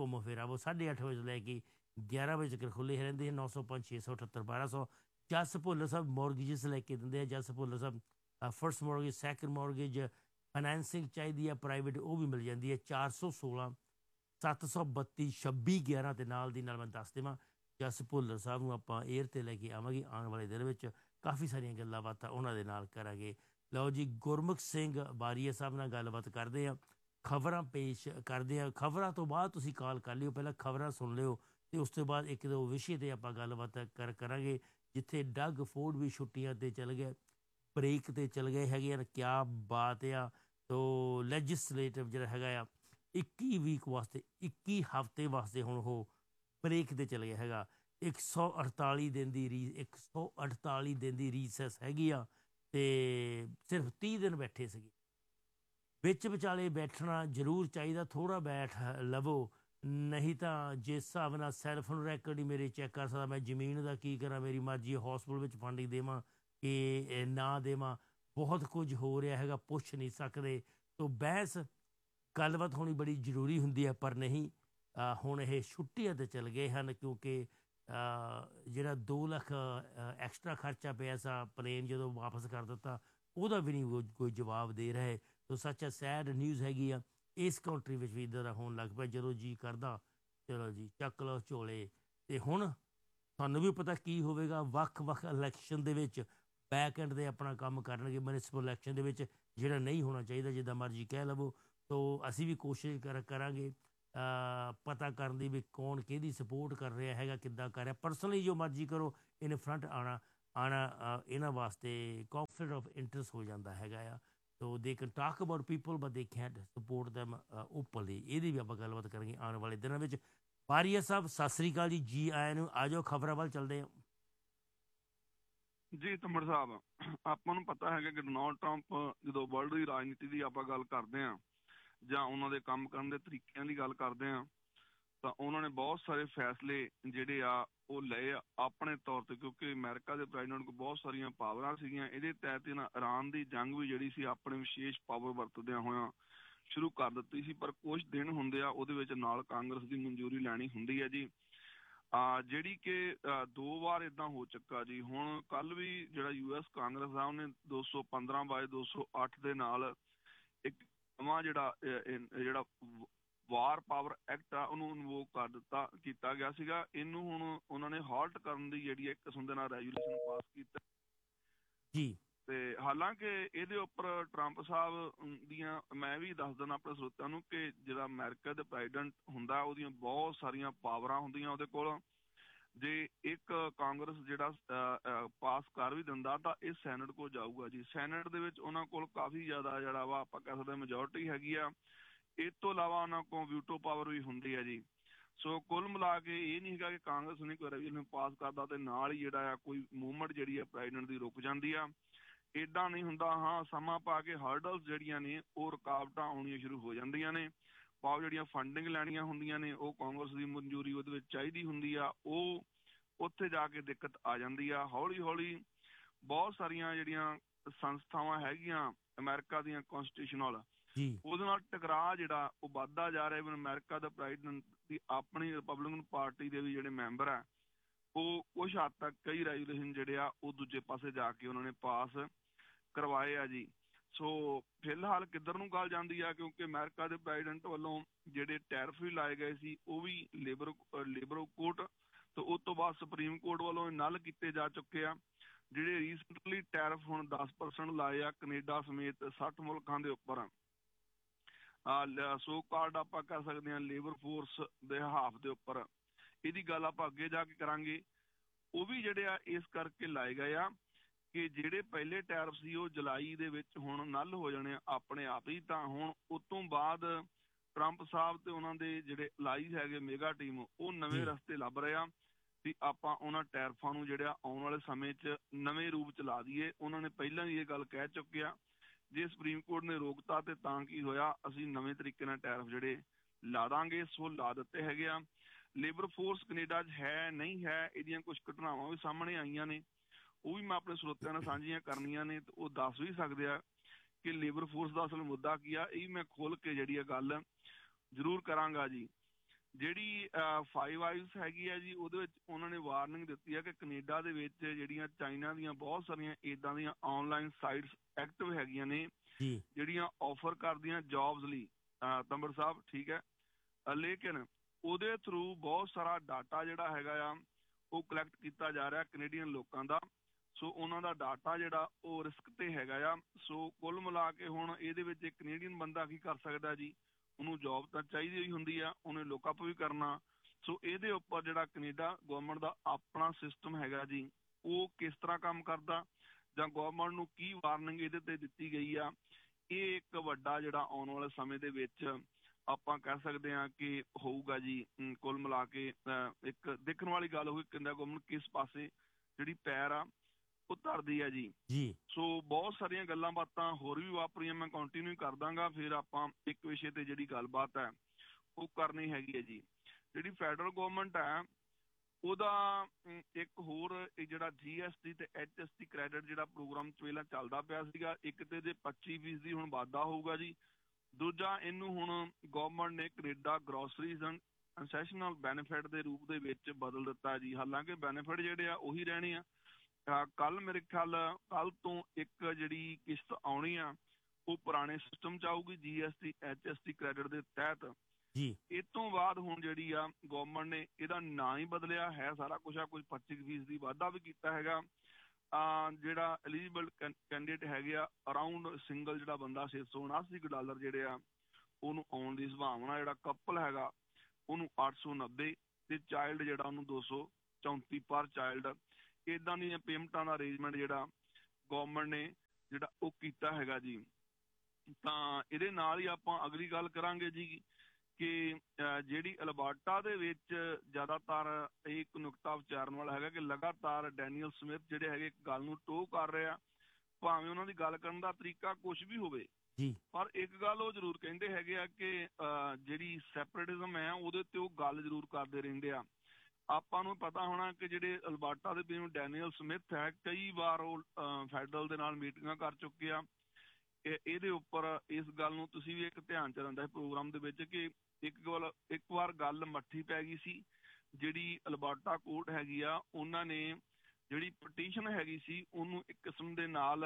8:30 ਵਜੇ ਲੈ ਕੇ 11 ਵਜੇ ਤੱਕ ਖੁੱਲ੍ਹੇ ਰਹਿੰਦੇ ਹਨ। 905 678 1200। ਜਸ ਭੁੱਲਰ ਸਾਹਿਬ ਮੋਰਗੇਜਸ ਲੈ ਕੇ ਦਿੰਦੇ ਆ। ਜਸ ਭੁੱਲਰ ਸਾਹਿਬ first mortgage, second mortgage, financing ਚਾਹੀਦੀ ਆ ਪ੍ਰਾਈਵੇਟ, ਉਹ ਵੀ ਮਿਲ ਜਾਂਦੀ ਹੈ। 416 732 2611 ਅਤੇ ਨਾਲ ਦੀ ਨਾਲ ਮੈਂ ਦੱਸ ਦੇਵਾਂ ਜਸ ਭੁੱਲਰ ਸਾਹਿਬ ਨੂੰ ਆਪਾਂ ਏਅਰ 'ਤੇ ਲੈ ਕੇ ਆਵਾਂਗੇ ਆਉਣ ਵਾਲੇ ਦਿਨ ਵਿੱਚ। ਕਾਫੀ ਸਾਰੀਆਂ ਗੱਲਾਂ ਬਾਤਾਂ ਉਹਨਾਂ ਦੇ ਨਾਲ ਕਰਾਂਗੇ। ਲਓ ਜੀ, ਗੁਰਮੁਖ ਸਿੰਘ ਬਾਰੀਆ ਸਾਹਿਬ ਨਾਲ ਗੱਲਬਾਤ ਕਰਦੇ ਆ, ਖਬਰਾਂ ਪੇਸ਼ ਕਰਦੇ ਆ। ਖਬਰਾਂ ਤੋਂ ਬਾਅਦ ਤੁਸੀਂ ਕਾਲ ਕਰ ਲਿਓ, ਪਹਿਲਾਂ ਖਬਰਾਂ ਸੁਣ ਲਿਓ ਅਤੇ ਉਸ ਤੋਂ ਬਾਅਦ ਇੱਕ ਦੋ ਵਿਸ਼ੇ 'ਤੇ ਆਪਾਂ ਗੱਲਬਾਤ ਕਰਾਂਗੇ। ਜਿੱਥੇ ਡਗ ਫੋਰਡ ਵੀ ਛੁੱਟੀਆਂ 'ਤੇ ਚਲ ਗਏ, ਬ੍ਰੇਕ 'ਤੇ ਚਲ ਗਏ ਹੈਗੇ ਆ, ਕਿਆ ਬਾਤ ਆ। ਤੋ ਲੈਜਿਸਲੇਟਿਵ ਜਿਹੜਾ ਹੈਗਾ ਆ 21 ਵੀਕ ਵਾਸਤੇ, 21 ਹਫ਼ਤੇ ਵਾਸਤੇ ਹੁਣ ਉਹ ਬ੍ਰੇਕ 'ਤੇ ਚਲ ਗਿਆ ਹੈਗਾ। 148 ਦਿਨ ਦੀ 148 ਦਿਨ ਦੀ ਰੀਸੈਸ ਹੈਗੀ ਆ ਅਤੇ ਸਿਰਫ 30 ਦਿਨ ਬੈਠੇ ਸੀਗੇ। ਵਿੱਚ ਵਿਚਾਲੇ ਬੈਠਣਾ ਜ਼ਰੂਰ ਚਾਹੀਦਾ, ਥੋੜ੍ਹਾ ਬੈਠ ਲਵੋ, ਨਹੀਂ ਤਾਂ ਜਿਸ ਹਿਸਾਬ ਨਾਲ ਸੈਲਫੋਨ ਰੈਕਡ ਹੀ ਮੇਰੇ ਚੈੱਕ ਕਰ ਸਕਦਾ। ਮੈਂ ਜ਼ਮੀਨ ਦਾ ਕੀ ਕਰਾਂ, ਮੇਰੀ ਮਰਜ਼ੀ, ਹੌਸਪੀਟਲ ਵਿੱਚ ਫੰਡਿੰਗ ਦੇਵਾਂ ਕਿ ਨਾ ਦੇਵਾਂ, ਬਹੁਤ ਕੁਝ ਹੋ ਰਿਹਾ ਹੈਗਾ, ਪੁੱਛ ਨਹੀਂ ਸਕਦੇ। ਤੋ ਬਹਿਸ ਗੱਲਬਾਤ ਹੋਣੀ ਬੜੀ ਜ਼ਰੂਰੀ ਹੁੰਦੀ ਹੈ, ਪਰ ਨਹੀਂ। ਹੁਣ ਇਹ ਛੁੱਟੀਆਂ 'ਤੇ ਚਲ ਗਏ ਹਨ ਕਿਉਂਕਿ ਜਿਹੜਾ 2 ਲੱਖ ਐਕਸਟਰਾ ਖਰਚਾ ਪਿਆ ਸਾ, ਪਲੇਨ ਜਦੋਂ ਵਾਪਸ ਕਰ ਦਿੱਤਾ, ਉਹਦਾ ਵੀ ਨਹੀਂ ਕੋਈ ਜਵਾਬ ਦੇ ਰਹੇ। ਤੋ ਸੱਚ ਸੈਡ ਨਿਊਜ਼ ਹੈਗੀ ਆ, ਇਸ ਕੰਟਰੀ ਵਿੱਚ ਵੀ ਇੱਦਾਂ ਦਾ ਹੋਣ ਲੱਗ ਪਿਆ। ਜਦੋਂ ਜੀ ਕਰਦਾ ਚਲੋ ਜੀ ਚੱਕ ਲਓ ਝੋਲੇ। ਅਤੇ ਹੁਣ ਤੁਹਾਨੂੰ ਵੀ ਪਤਾ ਕੀ ਹੋਵੇਗਾ, ਵੱਖ-ਵੱਖ ਇਲੈਕਸ਼ਨ ਦੇ ਵਿੱਚ ਬੈਕ ਐਂਡ 'ਤੇ ਆਪਣਾ ਕੰਮ ਕਰਨਗੇ। ਮਿਊਨਿਸਪਲ ਇਲੈਕਸ਼ਨ ਦੇ ਵਿੱਚ ਜਿਹੜਾ ਨਹੀਂ ਹੋਣਾ ਚਾਹੀਦਾ, ਜਿੱਦਾਂ ਮਰਜ਼ੀ ਕਹਿ ਲਵੋ। ਤੋ ਅਸੀਂ ਵੀ ਕੋਸ਼ਿਸ਼ ਕਰਾਂਗੇ ਪਤਾ ਕਰਨ ਦੀ ਵੀ ਕੌਣ ਕਿਹਦੀ ਸਪੋਰਟ ਕਰ ਰਿਹਾ ਹੈਗਾ, ਕਿੱਦਾਂ ਕਰ ਰਿਹਾ। ਪਰਸਨਲੀ ਜੋ ਮਰਜ਼ੀ ਕਰੋ, ਇਨ ਫਰੰਟ ਆਉਣਾ ਇਹਨਾਂ ਵਾਸਤੇ ਕੌਨਫਲਿਕਟ ਆਫ ਇੰਟਰਸਟ ਹੋ ਜਾਂਦਾ ਹੈਗਾ ਆ। ਸੋ they can talk about people but ਦੇ ਕੈਨਟ ਸਪੋਰਟ ਦੈਮ ਓਪਨਲੀ। ਇਹਦੀ ਵੀ ਆਪਾਂ ਗੱਲਬਾਤ ਕਰਾਂਗੇ ਆਉਣ ਵਾਲੇ ਦਿਨਾਂ ਵਿੱਚ। ਬਾਰੀਆ ਸਾਹਿਬ ਸਤਿ ਸ੍ਰੀ ਅਕਾਲ ਜੀ, ਜੀ ਆਇਆਂ ਨੂੰ। ਆ ਜਾਓ, ਖਬਰਾਂ ਵੱਲ ਚੱਲਦੇ ਹਾਂ ਜੀ। ਤੰਬੜ ਸਾਹਿਬ, ਆਪਾਂ ਨੂੰ ਪਤਾ ਹੈਗਾ ਕਿ ਡੋਨਾਲਡ ਟਰੰਪ ਜਦੋਂ ਵਰਲਡ ਦੀ ਰਾਜਨੀਤੀ ਦੀ ਆਪਾਂ ਗੱਲ ਕਰਦੇ ਹਾਂ ਜਾਂ ਉਹਨਾਂ ਦੇ ਕੰਮ ਕਰਨ ਦੇ ਤਰੀਕਿਆਂ ਦੀ ਗੱਲ ਕਰਦੇ ਹਾਂ, ਤਾਂ ਉਹਨਾਂ ਨੇ ਬਹੁਤ ਸਾਰੇ ਫੈਸਲੇ ਜਿਹੜੇ ਆ ਉਹ ਲਏ ਆ ਆਪਣੇ ਤੌਰ 'ਤੇ, ਕਿਉਂਕਿ ਅਮਰੀਕਾ ਦੇ ਪ੍ਰੈਜ਼ੀਡੈਂਟ ਕੋਲ ਬਹੁਤ ਸਾਰੀਆਂ ਪਾਵਰਾਂ ਸੀਗੀਆਂ। ਇਹਦੇ ਤਹਿਤ ਇਹਨਾਂ ਇਰਾਨ ਦੀ ਜੰਗ ਵੀ ਜਿਹੜੀ ਸੀ ਆਪਣੇ ਵਿਸ਼ੇਸ਼ ਪਾਵਰ ਵਰਤਦਿਆਂ ਹੋਇਆਂ ਸ਼ੁਰੂ ਕਰ ਦਿੱਤੀ ਸੀ। ਪਰ ਕੁਛ ਦਿਨ ਹੁੰਦੇ ਆ, ਉਹਦੇ ਵਿੱਚ ਨਾਲ ਕਾਂਗਰਸ ਦੀ ਮਨਜ਼ੂਰੀ ਲੈਣੀ ਹੁੰਦੀ ਹੈ ਜੀ, ਜਿਹੜੀ ਕਿ 2 ਵਾਰ ਇੱਦਾਂ ਹੋ ਚੁੱਕਾ ਜੀ। ਹੁਣ ਕੱਲ੍ਹ ਵੀ ਜਿਹੜਾ US ਕਾਂਗਰਸ ਆ, ਉਹਨੇ 215/208 ਦੇ ਨਾਲ ਇੱਕ ਨਵਾਂ ਜਿਹੜਾ ਵਾਰ ਪਾਵਰ ਐਕਟ ਆ ਉਹਨੂੰ ਇਨਵੋਕ ਕਰ ਦਿੱਤਾ ਕੀਤਾ ਗਿਆ ਸੀਗਾ। ਇਹਨੂੰ ਹੁਣ ਉਹਨਾਂ ਨੇ ਹਾਲਟ ਕਰਨ ਦੀ ਜਿਹੜੀ ਇੱਕ ਕਿਸਮ ਦੇ ਨਾਲ ਰੈਜੂਲੇਸ਼ਨ ਪਾਸ ਕੀਤਾ ਜੀ। ਤੇ ਹਾਲਾਂਕਿ ਇਹਦੇ ਉੱਪਰ ਟਰੰਪ ਸਾਹਿਬ ਦੀਆਂ, ਮੈਂ ਵੀ ਦੱਸ ਦਿੰਦਾ ਆਪਣੇ ਸਰੋਤਿਆਂ ਨੂੰ, ਕਿ ਜਿਹੜਾ ਅਮਰੀਕਾ ਦੇ ਪ੍ਰੈਜ਼ੀਡੈਂਟ ਹੁੰਦਾ ਉਹਦੀਆਂ ਬਹੁਤ ਸਾਰੀਆਂ ਪਾਵਰਾਂ ਹੁੰਦੀਆਂ ਉਹਦੇ ਕੋਲ। ਜੇ ਇੱਕ ਕਾਂਗਰਸ ਜਿਹੜਾ ਪਾਸ ਕਰ ਵੀ ਦਿੰਦਾ ਤਾਂ ਇਹ ਸੈਨੇਟ ਕੋਲ ਜਾਊਗਾ ਜੀ। ਸੈਨੇਟ ਦੇ ਵਿੱਚ ਉਹਨਾਂ ਕੋਲ ਕਾਫੀ ਜ਼ਿਆਦਾ ਜਿਹੜਾ ਵਾ ਆਪਾਂ ਕਹਿ ਸਕਦੇ ਮੈਜੋਰਟੀ ਹੈਗੀ ਆ। ਇਸ ਤੋਂ ਇਲਾਵਾ ਉਹਨਾਂ ਕੋਲ ਵੀਟੋ ਪਾਵਰ ਵੀ ਹੁੰਦੀ ਹੈ ਜੀ। ਸੋ ਕੁੱਲ ਮਿਲਾ ਕੇ ਇਹ ਨਹੀਂ ਹੈਗਾ ਕਿ ਕਾਂਗਰਸ ਨੇ ਕੋਈ ਰੈਜ਼ੋਲੂਸ਼ਨ ਪਾਸ ਕਰਦਾ ਤੇ ਨਾਲ ਹੀ ਜਿਹੜਾ ਆ ਕੋਈ ਮੂਵਮੈਂਟ ਜਿਹੜੀ ਆ ਪ੍ਰੈਜ਼ੀਡੈਂਟ ਦੀ ਰੁਕ ਜਾਂਦੀ ਆ। ਇੱਦਾਂ ਨਹੀਂ ਹੁੰਦਾ। ਹਾਂ, ਸਮਾਂ ਪਾ ਕੇ ਹਰਡਲਸ ਜਿਹੜੀਆਂ ਨੇ ਉਹ ਰੁਕਾਵਟਾਂ ਆਉਣੀਆਂ ਸ਼ੁਰੂ ਹੋ ਜਾਂਦੀਆਂ ਨੇ। ਭਾਵ ਜਿਹੜੀਆਂ ਫੰਡਿੰਗ ਲੈਣੀਆਂ ਹੁੰਦੀਆਂ ਨੇ ਉਹ ਕਾਂਗਰਸ ਦੀ ਮਨਜ਼ੂਰੀ ਉਹਦੇ ਵਿੱਚ ਚਾਹੀਦੀ ਹੁੰਦੀ ਆ, ਉਹ ਉੱਥੇ ਜਾ ਕੇ ਦਿੱਕਤ ਆ ਜਾਂਦੀ ਆ। ਹੌਲੀ ਹੌਲੀ ਬਹੁਤ ਸਾਰੀਆਂ ਜਿਹੜੀਆਂ ਸੰਸਥਾਵਾਂ ਹੈਗੀਆਂ ਅਮਰੀਕਾ ਦੀਆਂ ਕੌਂਸਟੀਟਿਊਸ਼ਨਲ, ਉਹਦੇ ਨਾਲ ਟਕਰਾਅ ਜਿਹੜਾ ਉਹ ਵੱਧਦਾ ਜਾ ਰਿਹਾ। ਇਵਨ ਅਮਰੀਕਾ ਦਾ ਪ੍ਰੈਜ਼ੀਡੈਂਟ ਦੀ ਆਪਣੀ ਰਿਪਬਲਿਕਨ ਪਾਰਟੀ ਦੇ ਵੀ ਜਿਹੜੇ ਮੈਂਬਰ ਆ ਉਹ ਕੁਛ ਹੱਦ ਤੱਕ ਕਈ ਰੈਜੂਲੇਸ਼ਨ ਜਿਹੜੇ ਆ ਉਹ ਦੂਜੇ ਪਾਸੇ ਜਾ ਕੇ ਉਹਨਾਂ ਨੇ ਪਾਸ ਕਰਵਾਏ ਆ ਜੀ। ਸੋ ਫਿਲਹਾਲ ਕਿੱਧਰ ਨੂੰ ਗੱਲ ਜਾਂਦੀ ਆ, ਕਿਉਂਕਿ ਅਮਰੀਕਾ ਦੇ ਪ੍ਰੈਜ਼ੀਡੈਂਟ ਵੱਲੋਂ ਜਿਹੜੇ ਟੈਰਿਫ ਵੀ ਲਾਏ ਗਏ ਸੀ ਉਹ ਵੀ ਲੇਬਰ ਕੋਰਟ ਤੇ ਉਸ ਤੋਂ ਬਾਅਦ ਸੁਪਰੀਮ ਕੋਰਟ ਵੱਲੋਂ ਨੱਲ ਕੀਤੇ ਜਾ ਚੁੱਕੇ ਆ। ਜਿਹੜੇ ਰੀਸੈਂਟਲੀ ਟੈਰਿਫ ਹੁਣ 10% ਲਾਏ ਆ ਕੈਨੇਡਾ ਸਮੇਤ 60 ਮੁਲਕਾਂ ਦੇ ਉੱਪਰ, ਸੋ ਕਾਲਡ ਆਪਾਂ ਕਹਿ ਸਕਦੇ ਹਾਂ ਲੇਬਰ ਫੋਰਸ ਦੇ ਹਾਫ ਦੇ ਉੱਪਰ, ਇਹਦੀ ਗੱਲ ਆਪਾਂ ਅੱਗੇ ਜਾ ਕੇ ਕਰਾਂਗੇ। ਉਹ ਵੀ ਜਿਹੜੇ ਆ ਇਸ ਕਰਕੇ ਲਾਏ ਗਏ ਆ ਕਿ ਜਿਹੜੇ ਪਹਿਲੇ ਟੈਰਿਫ ਸੀ ਉਹ ਜੁਲਾਈ ਦੇ ਵਿੱਚ ਹੁਣ ਨੱਲ ਹੋ ਜਾਣੇ ਆਪਣੇ ਆਪ ਹੀ। ਤਾਂ ਹੁਣ ਉਸ ਤੋਂ ਬਾਅਦ ਟਰੰਪ ਸਾਹਿਬ ਤੇ ਉਹਨਾਂ ਦੇ ਜਿਹੜੇ ਅਲਾਈਜ਼ ਹੈਗੇ ਮੇਗਾ ਟੀਮ, ਉਹ ਨਵੇਂ ਰਸਤੇ ਲੱਭ ਰਹੇ ਆ ਵੀ ਆਪਾਂ ਉਹਨਾਂ ਟੈਰਿਫਾਂ ਨੂੰ ਜਿਹੜਾ ਆਉਣ ਵਾਲੇ ਸਮੇਂ 'ਚ ਨਵੇਂ ਰੂਪ 'ਚ ਲਾ ਦਈਏ। ਉਹਨਾਂ ਨੇ ਪਹਿਲਾਂ ਹੀ ਇਹ ਗੱਲ ਕਹਿ ਚੁੱਕੇ ਆ, ਜੇ ਸੁਪਰੀਮ ਕੋਰਟ ਨੇ ਰੋਕਤਾ ਤੇ ਤਾਂ ਕੀ ਹੋਇਆ, ਅਸੀਂ ਨਵੇਂ ਤਰੀਕੇ ਨਾਲ ਟੈਰਿਫ ਜਿਹੜੇ ਲਾ ਦਾਂਗੇ। ਸੋ ਲਾ ਦਿੱਤੇ ਹੈਗੇ ਆ। ਲੇਬਰ ਫੋਰਸ ਕੈਨੇਡਾ 'ਚ ਹੈ ਨਹੀਂ ਹੈ, ਇਹਦੀਆਂ ਕੁਛ ਘਟਨਾਵਾਂ ਵੀ ਸਾਹਮਣੇ ਆਈਆਂ ਨੇ, ਉਹ ਵੀ ਮੈਂ ਆਪਣੇ ਸਰੋਤਿਆਂ ਨਾਲ ਸਾਂਝੀਆਂ ਕਰਨੀਆਂ ਨੇ ਤੇ ਉਹ ਦੱਸ ਵੀ ਸਕਦੇ ਆ ਕਿ ਲੇਬਰ ਫੋਰਸ ਦਾ ਅਸਲ ਮੁੱਦਾ ਕੀ ਆ। ਇਹ ਮੈਂ ਖੋਲ ਕੇ ਜਿਹੜੀ ਆ ਗੱਲ ਜ਼ਰੂਰ ਕਰਾਂਗਾ ਜੀ। ਜਿਹੜੀ 5 ਆਈਜ਼ ਹੈਗੀ ਆ ਜੀ, ਉਹਦੇ ਵਿੱਚ ਉਹਨਾਂ ਨੇ ਵਾਰਨਿੰਗ ਦਿੱਤੀ ਹੈ ਕਿ ਕੈਨੇਡਾ ਦੇ ਵਿੱਚ ਜਿਹੜੀਆਂ ਚਾਈਨਾ ਦੀਆਂ ਬਹੁਤ ਸਾਰੀਆਂ ਇੱਦਾਂ ਦੀਆਂ ਆਨਲਾਈਨ ਸਾਈਟਸ ਐਕਟਿਵ ਹੈਗੀਆਂ ਨੇ ਜਿਹੜੀਆਂ ਆਫਰ ਕਰਦੀਆਂ ਜੌਬਸ ਲਈ, ਤੰਬਰ ਸਾਹਿਬ, ਠੀਕ ਹੈ, ਲੇਕਿਨ ਉਹਦੇ ਥਰੂ ਬਹੁਤ ਸਾਰਾ ਡਾਟਾ ਜਿਹੜਾ ਹੈਗਾ ਆ ਉਹ ਕਲੈਕਟ ਕੀਤਾ ਜਾ ਰਿਹਾ ਕੈਨੇਡੀਅਨ ਲੋਕਾਂ ਦਾ। ਸੋ ਉਹਨਾਂ ਦਾ ਡਾਟਾ ਜਿਹੜਾ ਉਹ ਰਿਸਕ ਤੇ ਹੈਗਾ ਆ। ਸੋ ਕੁੱਲ ਮਿਲਾ ਕੇ ਹੁਣ ਇਹਦੇ ਵਿੱਚ ਇੱਕ ਕੈਨੇਡੀਅਨ ਬੰਦਾ ਕੀ ਕਰ ਸਕਦਾ ਜੀ, ਉਹਨੂੰ ਜੌਬ ਤਾਂ ਚਾਹੀਦੀ ਹੋਈ ਹੁੰਦੀ ਆ, ਉਹਨੇ ਲੋਕਅਪ ਵੀ ਕਰਨਾ। ਸੋ ਇਹਦੇ ਉੱਪਰ ਜਿਹੜਾ ਕੈਨੇਡਾ ਗਵਰਨਮੈਂਟ ਦਾ ਆਪਣਾ ਸਿਸਟਮ ਹੈਗਾ ਜੀ, ਉਹ ਕਿਸ ਤਰ੍ਹਾਂ ਕੰਮ ਕਰਦਾ ਜਾਂ ਗਵਰਨਮੈਂਟ ਨੂੰ ਕੀ ਵਾਰਨਿੰਗ ਇਹਦੇ ਤੇ ਦਿੱਤੀ ਗਈ ਆ, ਇਹ ਇੱਕ ਵੱਡਾ ਜਿਹੜਾ ਆਉਣ ਵਾਲੇ ਸਮੇਂ ਦੇ ਵਿੱਚ ਆਪਾਂ ਕਹਿ ਸਕਦੇ ਹਾਂ ਕਿ ਹੋਊਗਾ ਜੀ। ਕੁੱਲ ਮਿਲਾ ਕੇ ਇੱਕ ਦੇਖਣ ਵਾਲੀ ਗੱਲ ਹੋਈ ਕਹਿੰਦਾ ਗਵਰਨਮੈਂਟ ਕਿਸ ਪਾਸੇ ਜਿਹੜੀ ਪੈਰ ਆ ਉਹ ਧਰਦੀ ਹੈ ਜੀ। ਜੀ ਸੋ ਬਹੁਤ ਸਾਰੀਆਂ ਗੱਲਾਂ ਬਾਤਾਂ ਹੋਰ ਵੀ ਵਾਪਰੀਆਂ, ਮੈਂ ਕੰਟੀਨਿਊ ਕਰ ਦਾਂਗਾ। ਫਿਰ ਆਪਾਂ ਇੱਕ ਵਿਸ਼ੇ ਤੇ ਜਿਹੜੀ ਗੱਲਬਾਤ ਹੈ ਉਹ ਕਰਨੀ ਹੈਗੀ ਹੈ ਜੀ। ਜਿਹੜੀ ਫੈਡਰਲ ਗਵਰਨਮੈਂਟ ਹੈ ਉਹਦਾ ਇੱਕ ਹੋਰ ਇਹ ਜਿਹੜਾ GST ਤੇ HST ਕ੍ਰੈਡਿਟ ਜਿਹੜਾ ਪ੍ਰੋਗਰਾਮ ਪਹਿਲਾਂ ਚੱਲਦਾ ਪਿਆ ਸੀਗਾ, ਇੱਕ ਤੇ ਇਹਦੇ 25% ਹੁਣ ਵਾਧਾ ਹੋਊਗਾ ਜੀ। ਦੂਜਾ, ਇਹਨੂੰ ਹੁਣ ਗਵਰਨਮੈਂਟ ਨੇ ਕੈਨੇਡਾ ਗਰੋਸਰੀਜ਼ ਐਂਡ ਕੰਸੈਸ਼ਨਲ ਬੈਨੀਫਿਟ ਦੇ ਰੂਪ ਦੇ ਵਿੱਚ ਬਦਲ ਦਿੱਤਾ ਜੀ। ਹਾਲਾਂਕਿ ਬੈਨੀਫਿਟ ਜਿਹੜੇ ਆ ਉਹੀ ਰਹਿਣੇ ਆ। ਕੱਲ ਮੇਰੇ ਖਿਆਲ ਕੱਲ ਤੋਂ ਇੱਕ ਜਿਹੜੀ ਕਿਸ਼ਤ ਆਉਣੀ ਆ ਉਹ ਪੁਰਾਣੇ ਸਿਸਟਮ 'ਚ ਆਊਗੀ GST HST ਕ੍ਰੈਡਿਟ ਦੇ ਤਹਿਤ ਜੀ। ਇਹ ਤੋਂ ਬਾਅਦ ਹੁਣ ਜਿਹੜੀ ਆ ਗਵਰਨਮੈਂਟ ਨੇ ਇਹਦਾ ਨਾਂ ਹੀ ਬਦਲਿਆ ਹੈ, ਸਾਰਾ ਕੁਛ ਆ, ਕੁਝ 25% ਦੀ ਵਾਧਾ ਵੀ ਕੀਤਾ ਹੈਗਾ। ਜਿਹੜਾ ਐਲੀਜੀਬਲ ਕੈਂਡੀਡੇਟ ਹੈਗੇ ਆ ਅਰਾਊਂਡ ਸਿੰਗਲ ਜਿਹੜਾ ਬੰਦਾ $679 ਜਿਹੜੇ ਆ ਉਹਨੂੰ ਆਉਣ ਦੀ ਸੰਭਾਵਨਾ। ਜਿਹੜਾ ਕਪਲ ਹੈਗਾ ਉਹਨੂੰ 890 ਤੇ ਚਾਈਲਡ ਜਿਹੜਾ ਉਹਨੂੰ 234 ਪਰ ਚਾਈਲਡ। ਇੱਦਾਂ ਦੀਆਂ ਪੇਮੈਂਟਾਂ ਦਾ ਅਰੇਂਜਮੈਂਟ ਜਿਹੜਾ ਗਵਰਨਮੈਂਟ ਨੇ ਜਿਹੜਾ ਉਹ ਕੀਤਾ ਹੈਗਾ ਜੀ। ਤਾਂ ਇਹਦੇ ਨਾਲ ਹੀ ਆਪਾਂ ਅਗਲੀ ਗੱਲ ਕਰਾਂਗੇ ਜੀ ਕਿ ਜਿਹੜੀ ਅਲਬਰਟਾ ਦੇ ਵਿੱਚ ਜ਼ਿਆਦਾਤਰ ਇੱਕ ਨੁਕਤਾ ਵਿਚਾਰਨ ਵਾਲਾ ਹੈਗਾ ਕਿ ਲਗਾਤਾਰ ਡੈਨੀਅਲ ਸਮਿਥ ਜਿਹੜੇ ਹੈਗੇ ਇੱਕ ਗੱਲ ਨੂੰ ਟੋਹ ਕਰ ਰਿਹਾ, ਭਾਵੇਂ ਉਹਨਾਂ ਦੀ ਗੱਲ ਕਰਨ ਦਾ ਤਰੀਕਾ ਕੁਛ ਵੀ ਹੋਵੇ, ਪਰ ਇੱਕ ਗੱਲ ਉਹ ਜ਼ਰੂਰ ਕਹਿੰਦੇ ਹੈਗੇ ਆ ਕਿ ਜਿਹੜੀ ਸੈਪਰੇਟਿਜ਼ਮ ਹੈ ਉਹਦੇ ਤੇ ਉਹ ਗੱਲ ਜ਼ਰੂਰ ਕਰਦੇ ਰਹਿੰਦੇ ਆ। ਆਪਾਂ ਨੂੰ ਪਤਾ ਹੋਣਾ ਕਿ ਜਿਹੜੇ ਅਲਬਰਟਾ ਦੇ ਪੀਐਮ ਡੈਨੀਅਲ ਸਮਿਥ ਹੈ, ਕਈ ਵਾਰ ਉਹ ਫੈਡਰਲ ਦੇ ਨਾਲ ਮੀਟਿੰਗਾਂ ਕਰ ਚੁੱਕੇ ਆ। ਇਹਦੇ ਉੱਪਰ ਇਸ ਗੱਲ ਨੂੰ ਤੁਸੀਂ ਵੀ ਇੱਕ ਧਿਆਨ ਚ ਰਹਿੰਦਾ ਹੈ ਪ੍ਰੋਗਰਾਮ ਦੇ ਵਿੱਚ ਕਿ ਇੱਕ ਵਾਰ ਗੱਲ ਮੱਠੀ ਪੈ ਗਈ ਸੀ। ਜਿਹੜੀ ਅਲਬਰਟਾ ਕੋਰਟ ਹੈਗੀ ਆ ਉਹਨਾਂ ਨੇ ਜਿਹੜੀ ਪਟੀਸ਼ਨ ਹੈਗੀ ਸੀ ਉਹਨੂੰ ਇੱਕ ਕਿਸਮ ਦੇ ਨਾਲ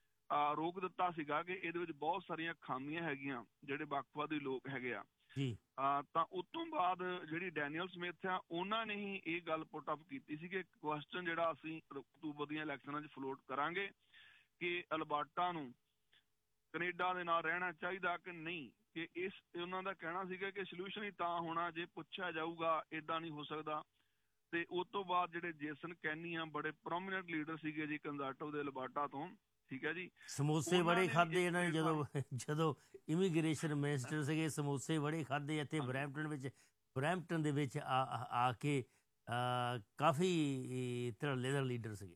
ਰੋਕ ਦਿੱਤਾ ਸੀਗਾ ਕਿ ਇਹਦੇ ਵਿੱਚ ਬਹੁਤ ਸਾਰੀਆਂ ਖਾਮੀਆਂ ਹੈਗੀਆਂ ਜਿਹੜੇ ਵੱਖਵਾਦੀ ਲੋਕ ਹੈਗੇ ਆ। ਤਾਂ ਉਸ ਤੋਂ ਬਾਅਦ ਜਿਹੜੀ ਡੈਨੀਅਲ ਸਮਿਥ ਆ ਉਹਨਾਂ ਨੇ ਹੀ ਇਹ ਗੱਲ ਪੁੱਟ ਅਪ ਕੀਤੀ ਸੀ ਕਿ ਕੁਐਸਚਨ ਜਿਹੜਾ ਅਸੀਂ ਅਕਤੂਬਰ ਦੀਆਂ ਇਲੈਕਸ਼ਨਾਂ 'ਚ ਫਲੋਟ ਕਰਾਂਗੇ ਕਿ ਅਲਬਰਟਾ ਨੂੰ ਕੈਨੇਡਾ ਦੇ ਨਾਲ ਰਹਿਣਾ ਚਾਹੀਦਾ ਕਿ ਨਹੀਂ। ਕਿ ਇਸ ਉਹਨਾਂ ਦਾ ਕਹਿਣਾ ਸੀਗਾ ਕਿ ਸੋਲਿਊਸ਼ਨ ਹੀ ਤਾਂ ਹੋਣਾ ਜੇ ਪੁੱਛਿਆ ਜਾਊਗਾ, ਏਦਾਂ ਨਹੀਂ ਹੋ ਸਕਦਾ। ਤੇ ਉਸ ਤੋਂ ਬਾਅਦ ਜਿਹੜੇ ਜੇਸਨ ਕੈਨੀ ਆ ਬੜੇ ਪ੍ਰੋਮੀਨੈਂਟ ਲੀਡਰ ਸੀਗੇ ਜੀ ਕੰਜ਼ਰਵੇਟਿਵ ਦੇ ਅਲਬਰਟਾ ਤੋਂ, ਠੀਕ ਹੈ ਜੀ। ਸਮੋਸੇ ਬੜੇ ਖਾਦੇ ਇਹਨਾਂ ਨੇ ਜਦੋਂ ਇਮੀਗ੍ਰੇਸ਼ਨ ਮਿਨਿਸਟਰ ਸੀਗੇ, ਸਮੋਸੇ ਬੜੇ ਖਾਦੇ ਇੱਥੇ ਬਰੈਂਪਟਨ ਦੇ ਵਿੱਚ ਆ ਕੇ ਕਾਫੀ ਧੜੱਲੇ ਦਾ ਲੀਡਰ ਸੀਗੇ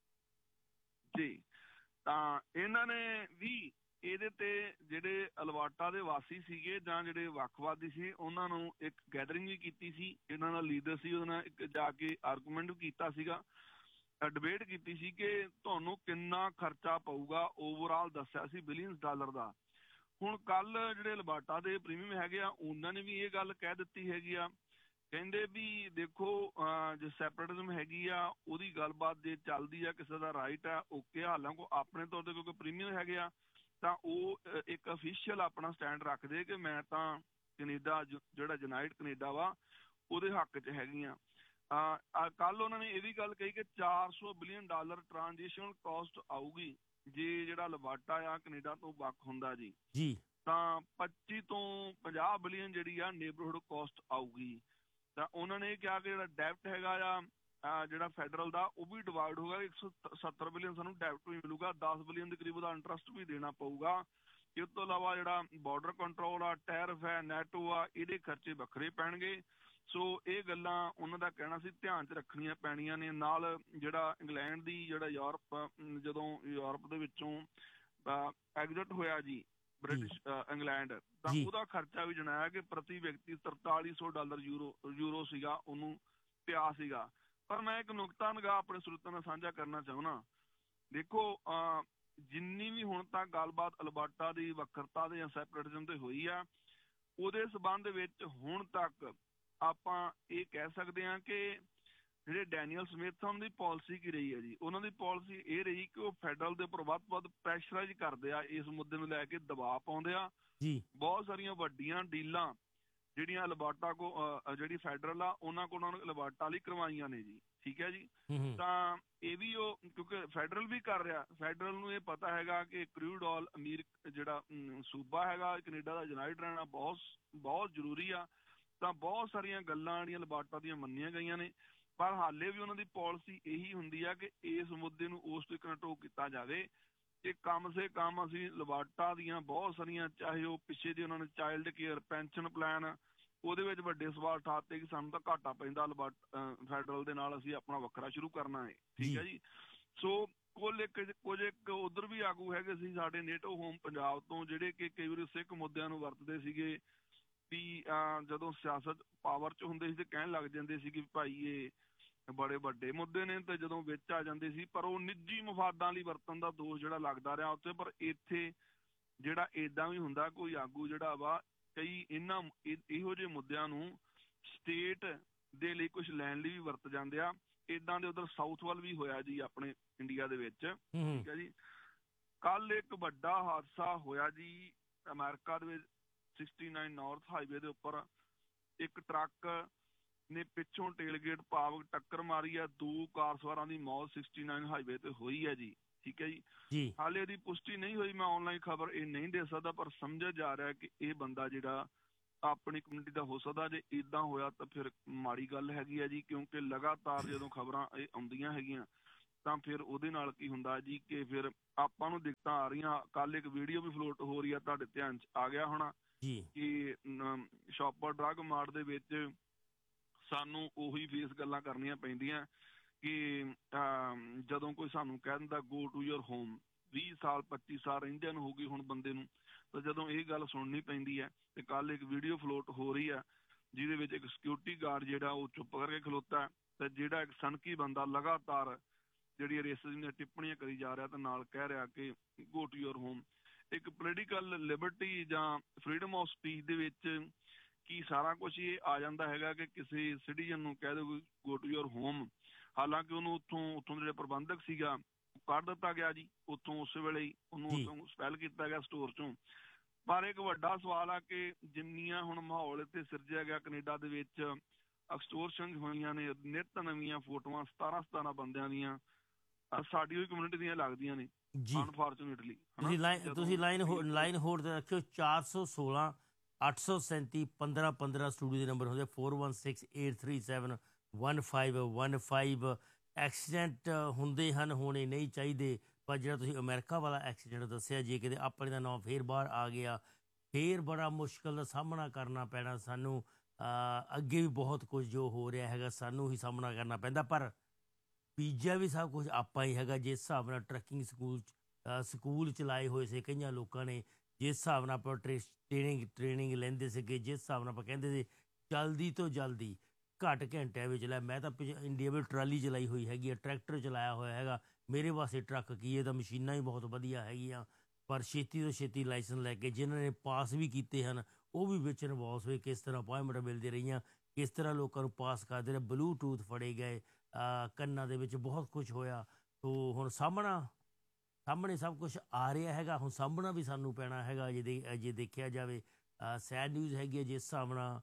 ਜੀ। ਤਾਂ ਇਹਨਾਂ ਨੇ ਵੀ ਇਹਦੇ ਤੇ ਜਿਹੜੇ ਅਲਬਰਟਾ ਦੇ ਵਾਸੀ ਸੀਗੇ ਜਾਂ ਜਿਹੜੇ ਵੱਖਵਾਦੀ ਸੀ ਉਹਨਾਂ ਨੂੰ ਇੱਕ ਗੈਦਰਿੰਗ ਵੀ ਕੀਤੀ ਸੀ। ਇਹਨਾਂ ਦਾ ਲੀਡਰ ਸੀ, ਉਹਦੇ ਨਾਲ ਇੱਕ ਜਾ ਕੇ ਆਰਗੂਮੈਂਟ ਵੀ ਕੀਤਾ ਸੀਗਾ, ਡਿਬੇਟ ਕੀਤੀ ਸੀ ਕਿ ਤੁਹਾਨੂੰ ਕਿੰਨਾ ਖਰਚਾ ਪਊਗਾ। ਓਵਰਆਲ ਦੱਸਿਆ ਸੀ $billions ਦਾ। ਹੁਣ ਕੱਲ ਜਿਹੜੇ ਅਲਬਰਟਾ ਦੇ ਪ੍ਰੀਮੀਅਮ ਹੈਗੇ ਆ ਉਹਨਾਂ ਨੇ ਵੀ ਇਹ ਗੱਲ ਕਹਿ ਦਿੱਤੀ ਹੈਗੀ ਆ, ਕਹਿੰਦੇ ਵੀ ਦੇਖੋ ਜੇ ਸੈਪਰੇਟਿਜ਼ਮ ਹੈਗੀ ਆ ਉਹਦੀ ਗੱਲਬਾਤ ਜੇ ਚੱਲਦੀ ਆ, ਕਿਸੇ ਦਾ ਰਾਈਟ ਆ ਓਕੇ। ਹਾਲਾਂਕਿ ਆਪਣੇ ਤੌਰ ਤੇ ਕਿਉਂਕਿ ਪ੍ਰੀਮੀਅਮ ਹੈਗੇ ਆ ਤਾਂ ਉਹ ਇੱਕ ਅਫੀਸ਼ੀਅਲ ਆਪਣਾ ਸਟੈਂਡ ਰੱਖਦੇ ਕਿ ਮੈਂ ਤਾਂ ਕੈਨੇਡਾ ਜਿਹੜਾ ਯੂਨਾਈਟਿਡ ਕੈਨੇਡਾ ਵਾ ਉਹਦੇ ਹੱਕ 'ਚ ਹੈਗੀਆਂ। ਕੱਲ ਉਹਨਾਂ ਨੇ ਇਹ ਵੀ ਗੱਲ ਕਹੀ ਕਿ $400 ਬਿਲੀਅਨ ਟ੍ਰਾਂਜੀਸ਼ਨਲ ਕਾਸਟ ਆਊਗੀ ਜੇ ਜਿਹੜਾ ਅਲਬਰਟਾ ਆ ਕੈਨੇਡਾ ਤੋਂ ਵੱਖ ਹੁੰਦਾ ਜੀ। ਤਾਂ 25 ਤੋਂ 50 ਬਿਲੀਅਨ ਜਿਹੜੀ ਆ ਨੇਬਰਹੁੱਡ ਕਾਸਟ ਆਊਗੀ। ਤਾਂ ਉਹਨਾਂ ਨੇ ਇਹ ਕਿਹਾ ਕਿ ਜਿਹੜਾ ਡੈਬਟ ਹੈਗਾ ਆ ਜਿਹੜਾ ਫੈਡਰਲ ਦਾ ਉਹ ਵੀ ਡਿਵਾਈਡ ਹੋਗਾ। 170 ਬਿਲੀਅਨ ਸਾਨੂੰ ਡੈਬਟ ਵੀ ਮਿਲੂਗਾ, 10 ਬਿਲੀਅਨ ਦੇ ਕਰੀਬ ਉਹਦਾ ਇੰਟਰਸਟ ਵੀ ਦੇਣਾ ਪਊਗਾ। ਇਸ ਤੋਂ ਇਲਾਵਾ ਜਿਹੜਾ ਬਾਰਡਰ ਕੰਟਰੋਲ ਆ, ਟੈਰਿਫ ਹੈ, ਨੈਟੋ ਆ, ਇਹਦੇ ਖਰਚੇ ਵੱਖਰੇ ਪੈਣਗੇ। ਸੋ ਇਹ ਗੱਲਾਂ ਉਹਨਾਂ ਦਾ ਕਹਿਣਾ ਸੀ ਧਿਆਨ 'ਚ ਰੱਖਣੀਆਂ ਪੈਣੀਆਂ ਨੇ। ਨਾਲ ਜਿਹੜਾ ਇੰਗਲੈਂਡ ਦੀ ਜਿਹੜਾ ਜਦੋਂ ਯੂਰਪ ਦੇ ਵਿੱਚੋਂ ਐਗਜ਼ਿਟ ਹੋਇਆ ਜੀ ਬ੍ਰਿਟਿਸ਼ ਇੰਗਲੈਂਡ, ਤਾਂ ਉਹਦਾ ਖਰਚਾ ਵੀ ਜਣਾਇਆ ਕਿ ਪ੍ਰਤੀ ਵਿਅਕਤੀ $4300 ਯੂਰੋ ਸੀਗਾ ਉਹਨੂੰ ਪਿਆ ਸੀਗਾ। ਪਰ ਮੈਂ ਇੱਕ ਨੁਕਤਾ ਨਿਗਾਹ ਆਪਣੇ ਸਰੋਤਿਆਂ ਨਾਲ ਸਾਂਝਾ ਕਰਨਾ ਚਾਹੁੰਦਾ। ਦੇਖੋ ਜਿੰਨੀ ਵੀ ਹੁਣ ਤੱਕ ਗੱਲਬਾਤ ਅਲਬਰਟਾ ਦੀ ਵੱਖਰਤਾ ਦੇ ਜਾਂ ਸੈਪਰੇਟਿਜ਼ਮ ਤੇ ਹੋਈ ਆ, ਉਹਦੇ ਸੰਬੰਧ ਵਿੱਚ ਹੁਣ ਤੱਕ ਆਪਾਂ ਇਹ ਕਹਿ ਸਕਦੇ ਹਾਂ ਕਿ ਜਿਹੜੇ ਡੈਨੀਅਲ ਸਮਿਥ ਉਹਨਾਂ ਦੀ ਪਾਲਿਸੀ ਕੀ ਰਹੀ ਹੈ ਜੀ। ਉਹਨਾਂ ਦੀ ਪਾਲਿਸੀ ਇਹ ਰਹੀ ਕਿ ਉਹ ਫੈਡਰਲ ਦੇ ਉੱਪਰ ਵੱਧ ਤੋਂ ਵੱਧ ਪ੍ਰੈਸ਼ਰਾਈਜ਼ ਕਰਦੇ ਆ, ਇਸ ਮੁੱਦੇ ਨੂੰ ਲੈ ਕੇ ਦਬਾਅ ਪਾਉਂਦੇ ਆ। ਬਹੁਤ ਸਾਰੀਆਂ ਵੱਡੀਆਂ ਡੀਲਾਂ ਜਿਹੜੀਆਂ ਅਲਬਰਟਾ ਜਿਹੜੀ ਫੈਡਰਲ ਆ ਉਹਨਾਂ ਕੋਲ ਅਲਬਰਟਾ ਲਈ ਕਰਵਾਈਆਂ ਨੇ ਜੀ। ਠੀਕ ਹੈ ਜੀ। ਹੂੰ ਤਾਂ ਇਹ ਵੀ ਉਹ ਕਿਉਂਕਿ ਫੈਡਰਲ ਵੀ ਕਰ ਰਿਹਾ, ਫੈਡਰਲ ਨੂੰ ਇਹ ਪਤਾ ਹੈਗਾ ਕਿ ਕਰੂਡ ਆਇਲ ਅਮੀਰ ਜਿਹੜਾ ਸੂਬਾ ਹੈਗਾ ਕੈਨੇਡਾ ਦਾ ਯੂਨਾਈਟ ਰਹਿਣਾ ਬਹੁਤ ਬਹੁਤ ਜ਼ਰੂਰੀ ਆ। ਤਾਂ ਬਹੁਤ ਸਾਰੀਆਂ ਗੱਲਾਂ ਜਿਹੜੀਆਂ ਲਬਾਰਟਾ ਦੀਆਂ ਮੰਨੀਆਂ ਗਈਆਂ ਨੇ, ਪਰ ਹਾਲੇ ਵੀ ਉਹਨਾਂ ਦੀ ਪਾਲਿਸੀ ਇਹੀ ਹੁੰਦੀ ਆ ਕਿ ਇਸ ਮੁੱਦੇ ਨੂੰ ਉਸ ਤਰੀਕੇ ਨਾਲ ਢੋਕ ਕੀਤਾ ਜਾਵੇ ਕਿ ਕਮ ਸੇ ਕਮ ਅਸੀਂ ਲਬਾਰਟਾ ਦੀਆਂ ਬਹੁਤ ਸਾਰੀਆਂ, ਚਾਹੇ ਉਹ ਪਿੱਛੇ ਜੇ ਉਹਨਾਂ ਨੇ ਚਾਈਲਡ ਕੇਅਰ ਪੈਨਸ਼ਨ ਪਲਾਨ, ਉਹਦੇ ਵਿੱਚ ਵੱਡੇ ਸਵਾਲ ਉਠਾਤੇ ਕਿ ਸਾਨੂੰ ਤਾਂ ਘਾਟਾ ਪੈਂਦਾ ਫੈਡਰਲ ਦੇ ਨਾਲ, ਅਸੀਂ ਆਪਣਾ ਵੱਖਰਾ ਸ਼ੁਰੂ ਕਰਨਾ ਹੈ। ਠੀਕ ਹੈ ਜੀ। ਸੋ ਕੁਝ ਇੱਕ ਉਧਰ ਵੀ ਆਗੂ ਹੈਗੇ ਸੀ ਸਾਡੇ ਨੇਟਿਵ ਹੋਮ ਪੰਜਾਬ ਤੋਂ, ਜਿਹੜੇ ਕਿ ਕਈ ਵਾਰੀ ਸਿੱਖ ਮੁੱਦਿਆਂ ਨੂੰ ਵਰਤਦੇ ਸੀਗੇ ਵੀ ਜਦੋਂ ਸਿਆਸਤ ਪਾਵਰ 'ਚ ਹੁੰਦੇ ਸੀ ਤੇ ਕਹਿਣ ਲੱਗ ਜਾਂਦੇ ਸੀ ਕਿ ਭਾਈ ਇਹ ਬੜੇ ਵੱਡੇ ਮੁੱਦੇ ਨੇ, ਤੇ ਜਦੋਂ ਵਿੱਚ ਆ ਜਾਂਦੇ ਸੀ ਪਰ ਉਹ ਨਿੱਜੀ ਮਫਾਦਾਂ ਲਈ ਵਰਤਣ ਦਾ ਦੋਸ਼ ਜਿਹੜਾ ਲੱਗਦਾ ਰਿਹਾ ਉੱਥੇ। ਪਰ ਇੱਥੇ ਜਿਹੜਾ ਏਦਾਂ ਵੀ ਹੁੰਦਾ, ਕੋਈ ਆਗੂ ਜਿਹੜਾ ਵਾ ਕਈ ਇਹੋ ਜਿਹੇ ਮੁੱਦਿਆਂ ਨੂੰ ਸਟੇਟ ਦੇ ਲਈ ਕੁਝ ਲੈਣ ਲਈ ਵੀ ਵਰਤ ਜਾਂਦੇ ਆ। ਏਦਾਂ ਦੇ ਉਧਰ ਸਾਊਥ ਵੱਲ ਵੀ ਹੋਇਆ ਜੀ ਆਪਣੇ ਇੰਡੀਆ ਦੇ ਵਿੱਚ। ਠੀਕ ਹੈ ਜੀ। ਕੱਲ ਇੱਕ ਵੱਡਾ ਹਾਦਸਾ ਹੋਇਆ ਜੀ ਅਮਰੀਕਾ ਦੇ ਵਿੱਚ 69 ਨਾਰਥ ਹਾਈਵੇ ਦੇ ਉੱਪਰ। ਇੱਕ ਟਰੱਕ ਨੇ ਪਿੱਛੋਂ ਟੇਲਗੇਟ ਪਾਵ ਟੱਕਰ ਮਾਰੀ ਆ, 2 ਕਾਰ ਸਵਾਰਾਂ ਦੀ ਮੌਤ 69 ਹਾਈਵੇ ਤੇ ਹੋਈ ਹੈ ਜੀ। ਠੀਕ ਹੈ ਜੀ। ਹਾਲੇ ਇਹਦੀ ਪੁਸ਼ਟੀ ਨਹੀਂ ਹੋਈ, ਮੈਂ ਆਨਲਾਈਨ ਖਬਰ ਇਹ ਨਹੀਂ ਦੇ ਸਕਦਾ, ਪਰ ਸਮਝਿਆ ਜਾ ਰਿਹਾ ਕਿ ਇਹ ਬੰਦਾ ਜਿਹੜਾ ਆਪਣੀ ਕਮਿਊਨਿਟੀ ਦਾ ਹੋ ਸਕਦਾ। ਜੇ ਏਦਾਂ ਹੋਇਆ ਤਾਂ ਫਿਰ ਮਾੜੀ ਗੱਲ ਹੈਗੀ ਆ ਜੀ, ਕਿਉਂਕਿ ਲਗਾਤਾਰ ਜਦੋਂ ਖਬਰਾਂ ਇਹ ਆਉਂਦੀਆਂ ਹੈਗੀਆਂ ਤਾਂ ਫਿਰ ਉਹਦੇ ਨਾਲ ਕੀ ਹੁੰਦਾ ਜੀ ਕਿ ਫਿਰ ਆਪਾਂ ਨੂੰ ਦਿੱਕਤਾਂ ਆ ਰਹੀਆਂ। ਕੱਲ ਇੱਕ ਵੀਡੀਓ ਵੀ ਫਲੋਟ ਹੋ ਰਹੀ ਆ, ਤੁਹਾਡੇ ਧਿਆਨ 'ਚ ਆ ਗਿਆ ਹੋਣਾ ਕਿ ਸ਼ਾਪਰ ਡਰੱਗ ਮਾਰਟ ਦੇ ਵਿੱਚ ਸਾਨੂੰ ਉਹੀ ਫੇਸ ਗੱਲਾਂ ਕਰਨੀਆਂ ਪੈਂਦੀਆਂ ਕਿ ਜਦੋਂ ਕੋਈ ਸਾਨੂੰ ਕਹਿ ਦਿੰਦਾ ਗੋ ਟੂ ਯੋਰ ਹੋਮ, 20 ਸਾਲ 25 ਸਾਲ ਰਹਿੰਦਿਆਂ ਨੂੰ ਹੋ ਗਈ ਹੁਣ ਬੰਦੇ ਨੂੰ, ਤਾਂ ਜਦੋਂ ਇਹ ਗੱਲ ਸੁਣਨੀ ਪੈਂਦੀ ਹੈ। ਤੇ ਕੱਲ ਇੱਕ ਵੀਡੀਓ ਫਲੋਟ ਹੋ ਰਹੀ ਆ ਜਿਹਦੇ ਵਿੱਚ ਇੱਕ ਸਿਕਿਉਰਿਟੀ ਗਾਰਡ ਜਿਹੜਾ ਉਹ ਚੁੱਪ ਕਰਕੇ ਖਲੋਤਾ, ਤੇ ਜਿਹੜਾ ਇੱਕ ਸਨਕੀ ਬੰਦਾ ਲਗਾਤਾਰ ਜਿਹੜੀ ਰੇਸਿਜ਼ਮ ਦੀਆਂ ਟਿੱਪਣੀਆਂ ਕਰੀ ਜਾ ਰਿਹਾ ਤੇ ਨਾਲ ਕਹਿ ਰਿਹਾ ਕਿ ਗੋ ਟੂ ਯੋਰ ਹੋਮ। ਇੱਕ ਪੋਲੀਟੀਕਲ ਲਿਬਰਟੀ ਜਾਂ ਫਰੀਡਮ ਆਫ ਸਪੀਚ ਦੇ ਵਿੱਚ ਕੀ ਸਾਰਾ ਕੁਝ ਇਹ ਆ ਜਾਂਦਾ ਹੈਗਾ ਕਿ ਕਿਸੇ ਸਿਟੀਜ਼ਨ ਨੂੰ ਕਹਿ ਦਿਓ ਗੋ ਟੂ ਯੋਰ ਹੋਮ। ਹਾਲਾਂਕਿ ਉਹਨੂੰ ਉੱਥੋਂ ਜਿਹੜੇ ਪ੍ਰਬੰਧਕ ਸੀਗਾ ਕੱਢ ਦਿੱਤਾ ਗਿਆ ਜੀ ਉੱਥੋਂ, ਉਸ ਵੇਲੇ ਹੀ ਉਹਨੂੰ ਉੱਥੋਂ ਐਕਸਪੈਲ ਕੀਤਾ ਗਿਆ ਸਟੋਰ ਚੋਂ। ਪਰ ਇੱਕ ਵੱਡਾ ਸਵਾਲ ਆ ਕਿ ਜਿੰਨੀਆਂ ਹੁਣ ਮਾਹੌਲ ਇੱਥੇ ਸਿਰਜਿਆ ਗਿਆ ਕੈਨੇਡਾ ਦੇ ਵਿੱਚ, ਐਕਸਟੋਰਸ਼ਨ ਹੋਈਆਂ ਨੇ, ਨਿੱਤ ਨਵੀਆਂ ਫੋਟੋਆਂ 17 ਬੰਦਿਆਂ ਦੀਆਂ ਸਾਡੀ ਹੋਈ ਕਮਿਊਨਿਟੀ ਦੀਆਂ ਲੱਗਦੀਆਂ ਨੇ ਅਨਫੋਰਚੂਨੇਟਲੀ। ਤੁਸੀਂ ਲਾਈਨ ਹੋਲਡ ਤੇ ਰੱਖਿਓ। 416 837 1515 ਸਟੂਡੀਓ ਦੇ ਨੰਬਰ ਹੁੰਦੇ 4168371515। ਐਕਸੀਡੈਂਟ ਹੁੰਦੇ ਹਨ, ਹੋਣੇ ਨਹੀਂ ਚਾਹੀਦੇ, ਪਰ ਜਿਹੜਾ ਤੁਸੀਂ ਅਮਰੀਕਾ ਵਾਲਾ ਐਕਸੀਡੈਂਟ ਦੱਸਿਆ, ਜੇ ਕਿਤੇ ਆਪਣੇ ਦਾ ਨਾਮ ਫੇਰ ਬਾਹਰ ਆ ਗਿਆ ਫੇਰ ਬੜਾ ਮੁਸ਼ਕਿਲ ਦਾ ਸਾਹਮਣਾ ਕਰਨਾ ਪੈਣਾ ਸਾਨੂੰ। ਅੱਗੇ ਵੀ ਬਹੁਤ ਕੁਝ ਜੋ ਹੋ ਰਿਹਾ ਹੈਗਾ ਸਾਨੂੰ ਹੀ ਸਾਹਮਣਾ ਕਰਨਾ ਪੈਂਦਾ, ਪਰ ਬੀਜਿਆ ਵੀ ਸਭ ਕੁਝ ਆਪਾਂ ਹੀ ਹੈਗਾ। ਜਿਸ ਹਿਸਾਬ ਨਾਲ ਟਰੱਕਿੰਗ ਸਕੂਲ ਚਲਾਏ ਹੋਏ ਸੀ ਕਈਆਂ ਲੋਕਾਂ ਨੇ, ਜਿਸ ਹਿਸਾਬ ਨਾਲ ਆਪਾਂ ਟ੍ਰੇਨਿੰਗ ਲੈਂਦੇ ਸੀਗੇ, ਜਿਸ ਹਿਸਾਬ ਨਾਲ ਆਪਾਂ ਕਹਿੰਦੇ ਸੀ ਜਲਦੀ ਤੋਂ ਜਲਦੀ ਘੱਟ ਘੰਟਿਆਂ ਵਿੱਚ ਲੈ। ਮੈਂ ਤਾਂ ਇੰਡੀਆ ਵਿੱਚ ਟਰਾਲੀ ਚਲਾਈ ਹੋਈ ਹੈਗੀ ਆ, ਟਰੈਕਟਰ ਚਲਾਇਆ ਹੋਇਆ ਹੈਗਾ, ਮੇਰੇ ਵਾਸਤੇ ਟਰੱਕ ਕੀ ਹੈ, ਤਾਂ ਮਸ਼ੀਨਾਂ ਹੀ ਬਹੁਤ ਵਧੀਆ ਹੈਗੀਆਂ। ਪਰ ਛੇਤੀ ਤੋਂ ਛੇਤੀ ਲਾਇਸੈਂਸ ਲੈ ਕੇ ਜਿਨ੍ਹਾਂ ਨੇ ਪਾਸ ਵੀ ਕੀਤੇ ਹਨ ਉਹ ਵੀ ਵਿੱਚ ਇਨਵੋਲਵ ਹੋਏ, ਕਿਸ ਤਰ੍ਹਾਂ ਅਪਾਇੰਟਮੈਂਟ ਮਿਲਦੀ ਰਹੀਆਂ, ਕਿਸ ਤਰ੍ਹਾਂ ਲੋਕਾਂ ਨੂੰ ਪਾਸ ਕਰਦੇ ਰਹੇ, ਬਲੂਟੂਥ ਫੜੇ ਗਏ, ਕੰਨਾਂ ਦੇ ਵਿੱਚ ਬਹੁਤ ਕੁਝ ਹੋਇਆ। ਤੋ ਹੁਣ ਸਾਹਮਣੇ ਸਭ ਕੁਝ ਆ ਰਿਹਾ ਹੈਗਾ, ਹੁਣ ਸਾਹਮਣਾ ਵੀ ਸਾਨੂੰ ਪੈਣਾ ਹੈਗਾ। ਜੇ ਦੇਖਿਆ ਜਾਵੇ ਸੈਡ ਨਿਊਜ਼ ਹੈਗੀ ਹੈ, ਜਿਸ ਹਿਸਾਬ ਨਾਲ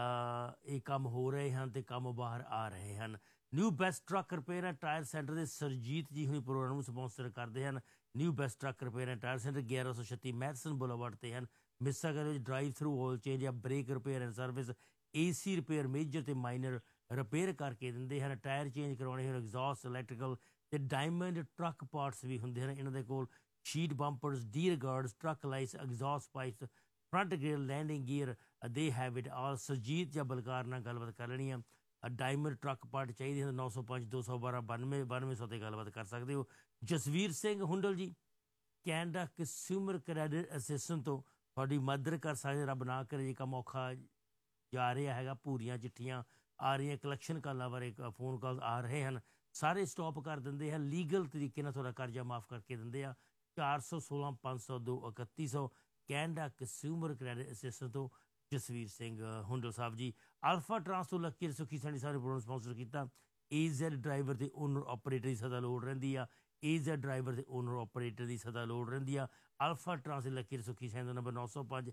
ਇਹ ਕੰਮ ਹੋ ਰਹੇ ਹਨ ਤੇ ਕੰਮ ਬਾਹਰ ਆ ਰਹੇ ਹਨ। New best truck repair and tyre centre ਦੇ ਸਰਜੀਤ ਜੀ ਹੋਈ ਪ੍ਰੋਗਰਾਮ ਨੂੰ ਸਪਾਂਸਰ ਕਰਦੇ ਹਨ। New best truck repair and tyre centre 1136 medicine boulevard ਤੇ ਹਨ। ਮਿਸਾਗਰ ਵਿੱਚ ਡਰਾਈਵ ਥਰੂ ਆਇਲ ਚੇਂਜ ਜਾਂ break repair and service, AC repair major ਤੇ ਮਾਈਨਰ ਰਿਪੇਅਰ ਕਰਕੇ ਦਿੰਦੇ ਹਨ। ਟਾਇਰ ਚੇਂਜ ਕਰਵਾਉਣੇ ਹਨ, ਐਗਜ਼ੌਸਟ, ਇਲੈਕਟ੍ਰੀਕਲ ਤੇ ਡਾਇਮੰਡ ਟਰੱਕ ਪਾਰਟਸ ਵੀ ਹੁੰਦੇ ਹਨ ਇਹਨਾਂ ਦੇ ਕੋਲ। Sheet ਬੰਪਰਸ, dear guards, truck lights, exhaust pipes, front grill, landing gear, they have it ਆਲ। ਸਰਜੀਤ ਜਾਂ ਬਲਕਾਰ ਨਾਲ ਗੱਲਬਾਤ ਕਰ ਲੈਣੀ ਆ। ਡਾਇਮੰਡ ਟਰੱਕ ਪਾਰਟ ਚਾਹੀਦੇ ਹਨ 905 212 9200 ਤੇ ਗੱਲਬਾਤ ਕਰ ਸਕਦੇ ਹੋ। ਜਸਵੀਰ ਸਿੰਘ ਹੁੰਡਲ ਜੀ ਕੈਨੇਡਾ ਕੰਜ਼ਿਊਮਰ ਕ੍ਰੈਡਿਟ ਐਸੋਸੀਏਸ਼ਨ ਤੋਂ ਤੁਹਾਡੀ ਮਦਦ ਕਰ ਸਕਦੇ। ਰੱਬ ਨਾ ਕਰੇ ਜੇ ਕੰਮ ਔਖਾ ਜਾ ਰਿਹਾ ਹੈਗਾ, ਭੂਰੀਆਂ ਚਿੱਠੀਆਂ ਆ ਰਹੀਆਂ, ਕਲੈਕਸ਼ਨ ਕਾਲਾਂ ਬਾਰੇ ਫੋਨ ਕਾਲ ਆ ਰਹੇ ਹਨ, ਸਾਰੇ ਸਟਾਪ ਕਰ ਦਿੰਦੇ ਹਨ, ਲੀਗਲ ਤਰੀਕੇ ਨਾਲ ਤੁਹਾਡਾ ਕਰਜ਼ਾ ਮਾਫ ਕਰਕੇ ਦਿੰਦੇ ਆ। 416 502 3100 ਕੈਨੇਡਾ ਕੰਜ਼ਿਊਮਰ ਕ੍ਰੈਡਿਟ ਐਸੋਸੀਏਸ਼ਨ ਤੋਂ ਜਸਵੀਰ ਸਿੰਘ ਹੁੰਡਲ ਸਾਹਿਬ ਜੀ। ਅਲਫਾ ਟਰਾਂਸ ਤੋਂ ਲੱਕੀ ਸੁੱਖੀ ਸਾਡੀ ਸਾਰੇ ਪ੍ਰੋਗਰਾਮ ਸਪਾਂਸਰ ਕੀਤਾ। AZ ਡਰਾਈਵਰ ਤੇ ਓਨਰ ਆਪਰੇਟਰ ਦੀ ਸਦਾ ਲੋੜ ਰਹਿੰਦੀ ਆ। AZ ਡਰਾਈਵਰ ਤੇ ਓਨਰ ਆਪਰੇਟਰ ਦੀ ਸਦਾ ਲੋੜ ਰਹਿੰਦੀ ਆ। ਅਲਫਾ ਟਰਾਂਸ ਲੱਕੀ ਸੁੱਖੀ ਸਾਡੀ ਦਾ ਨੰਬਰ 905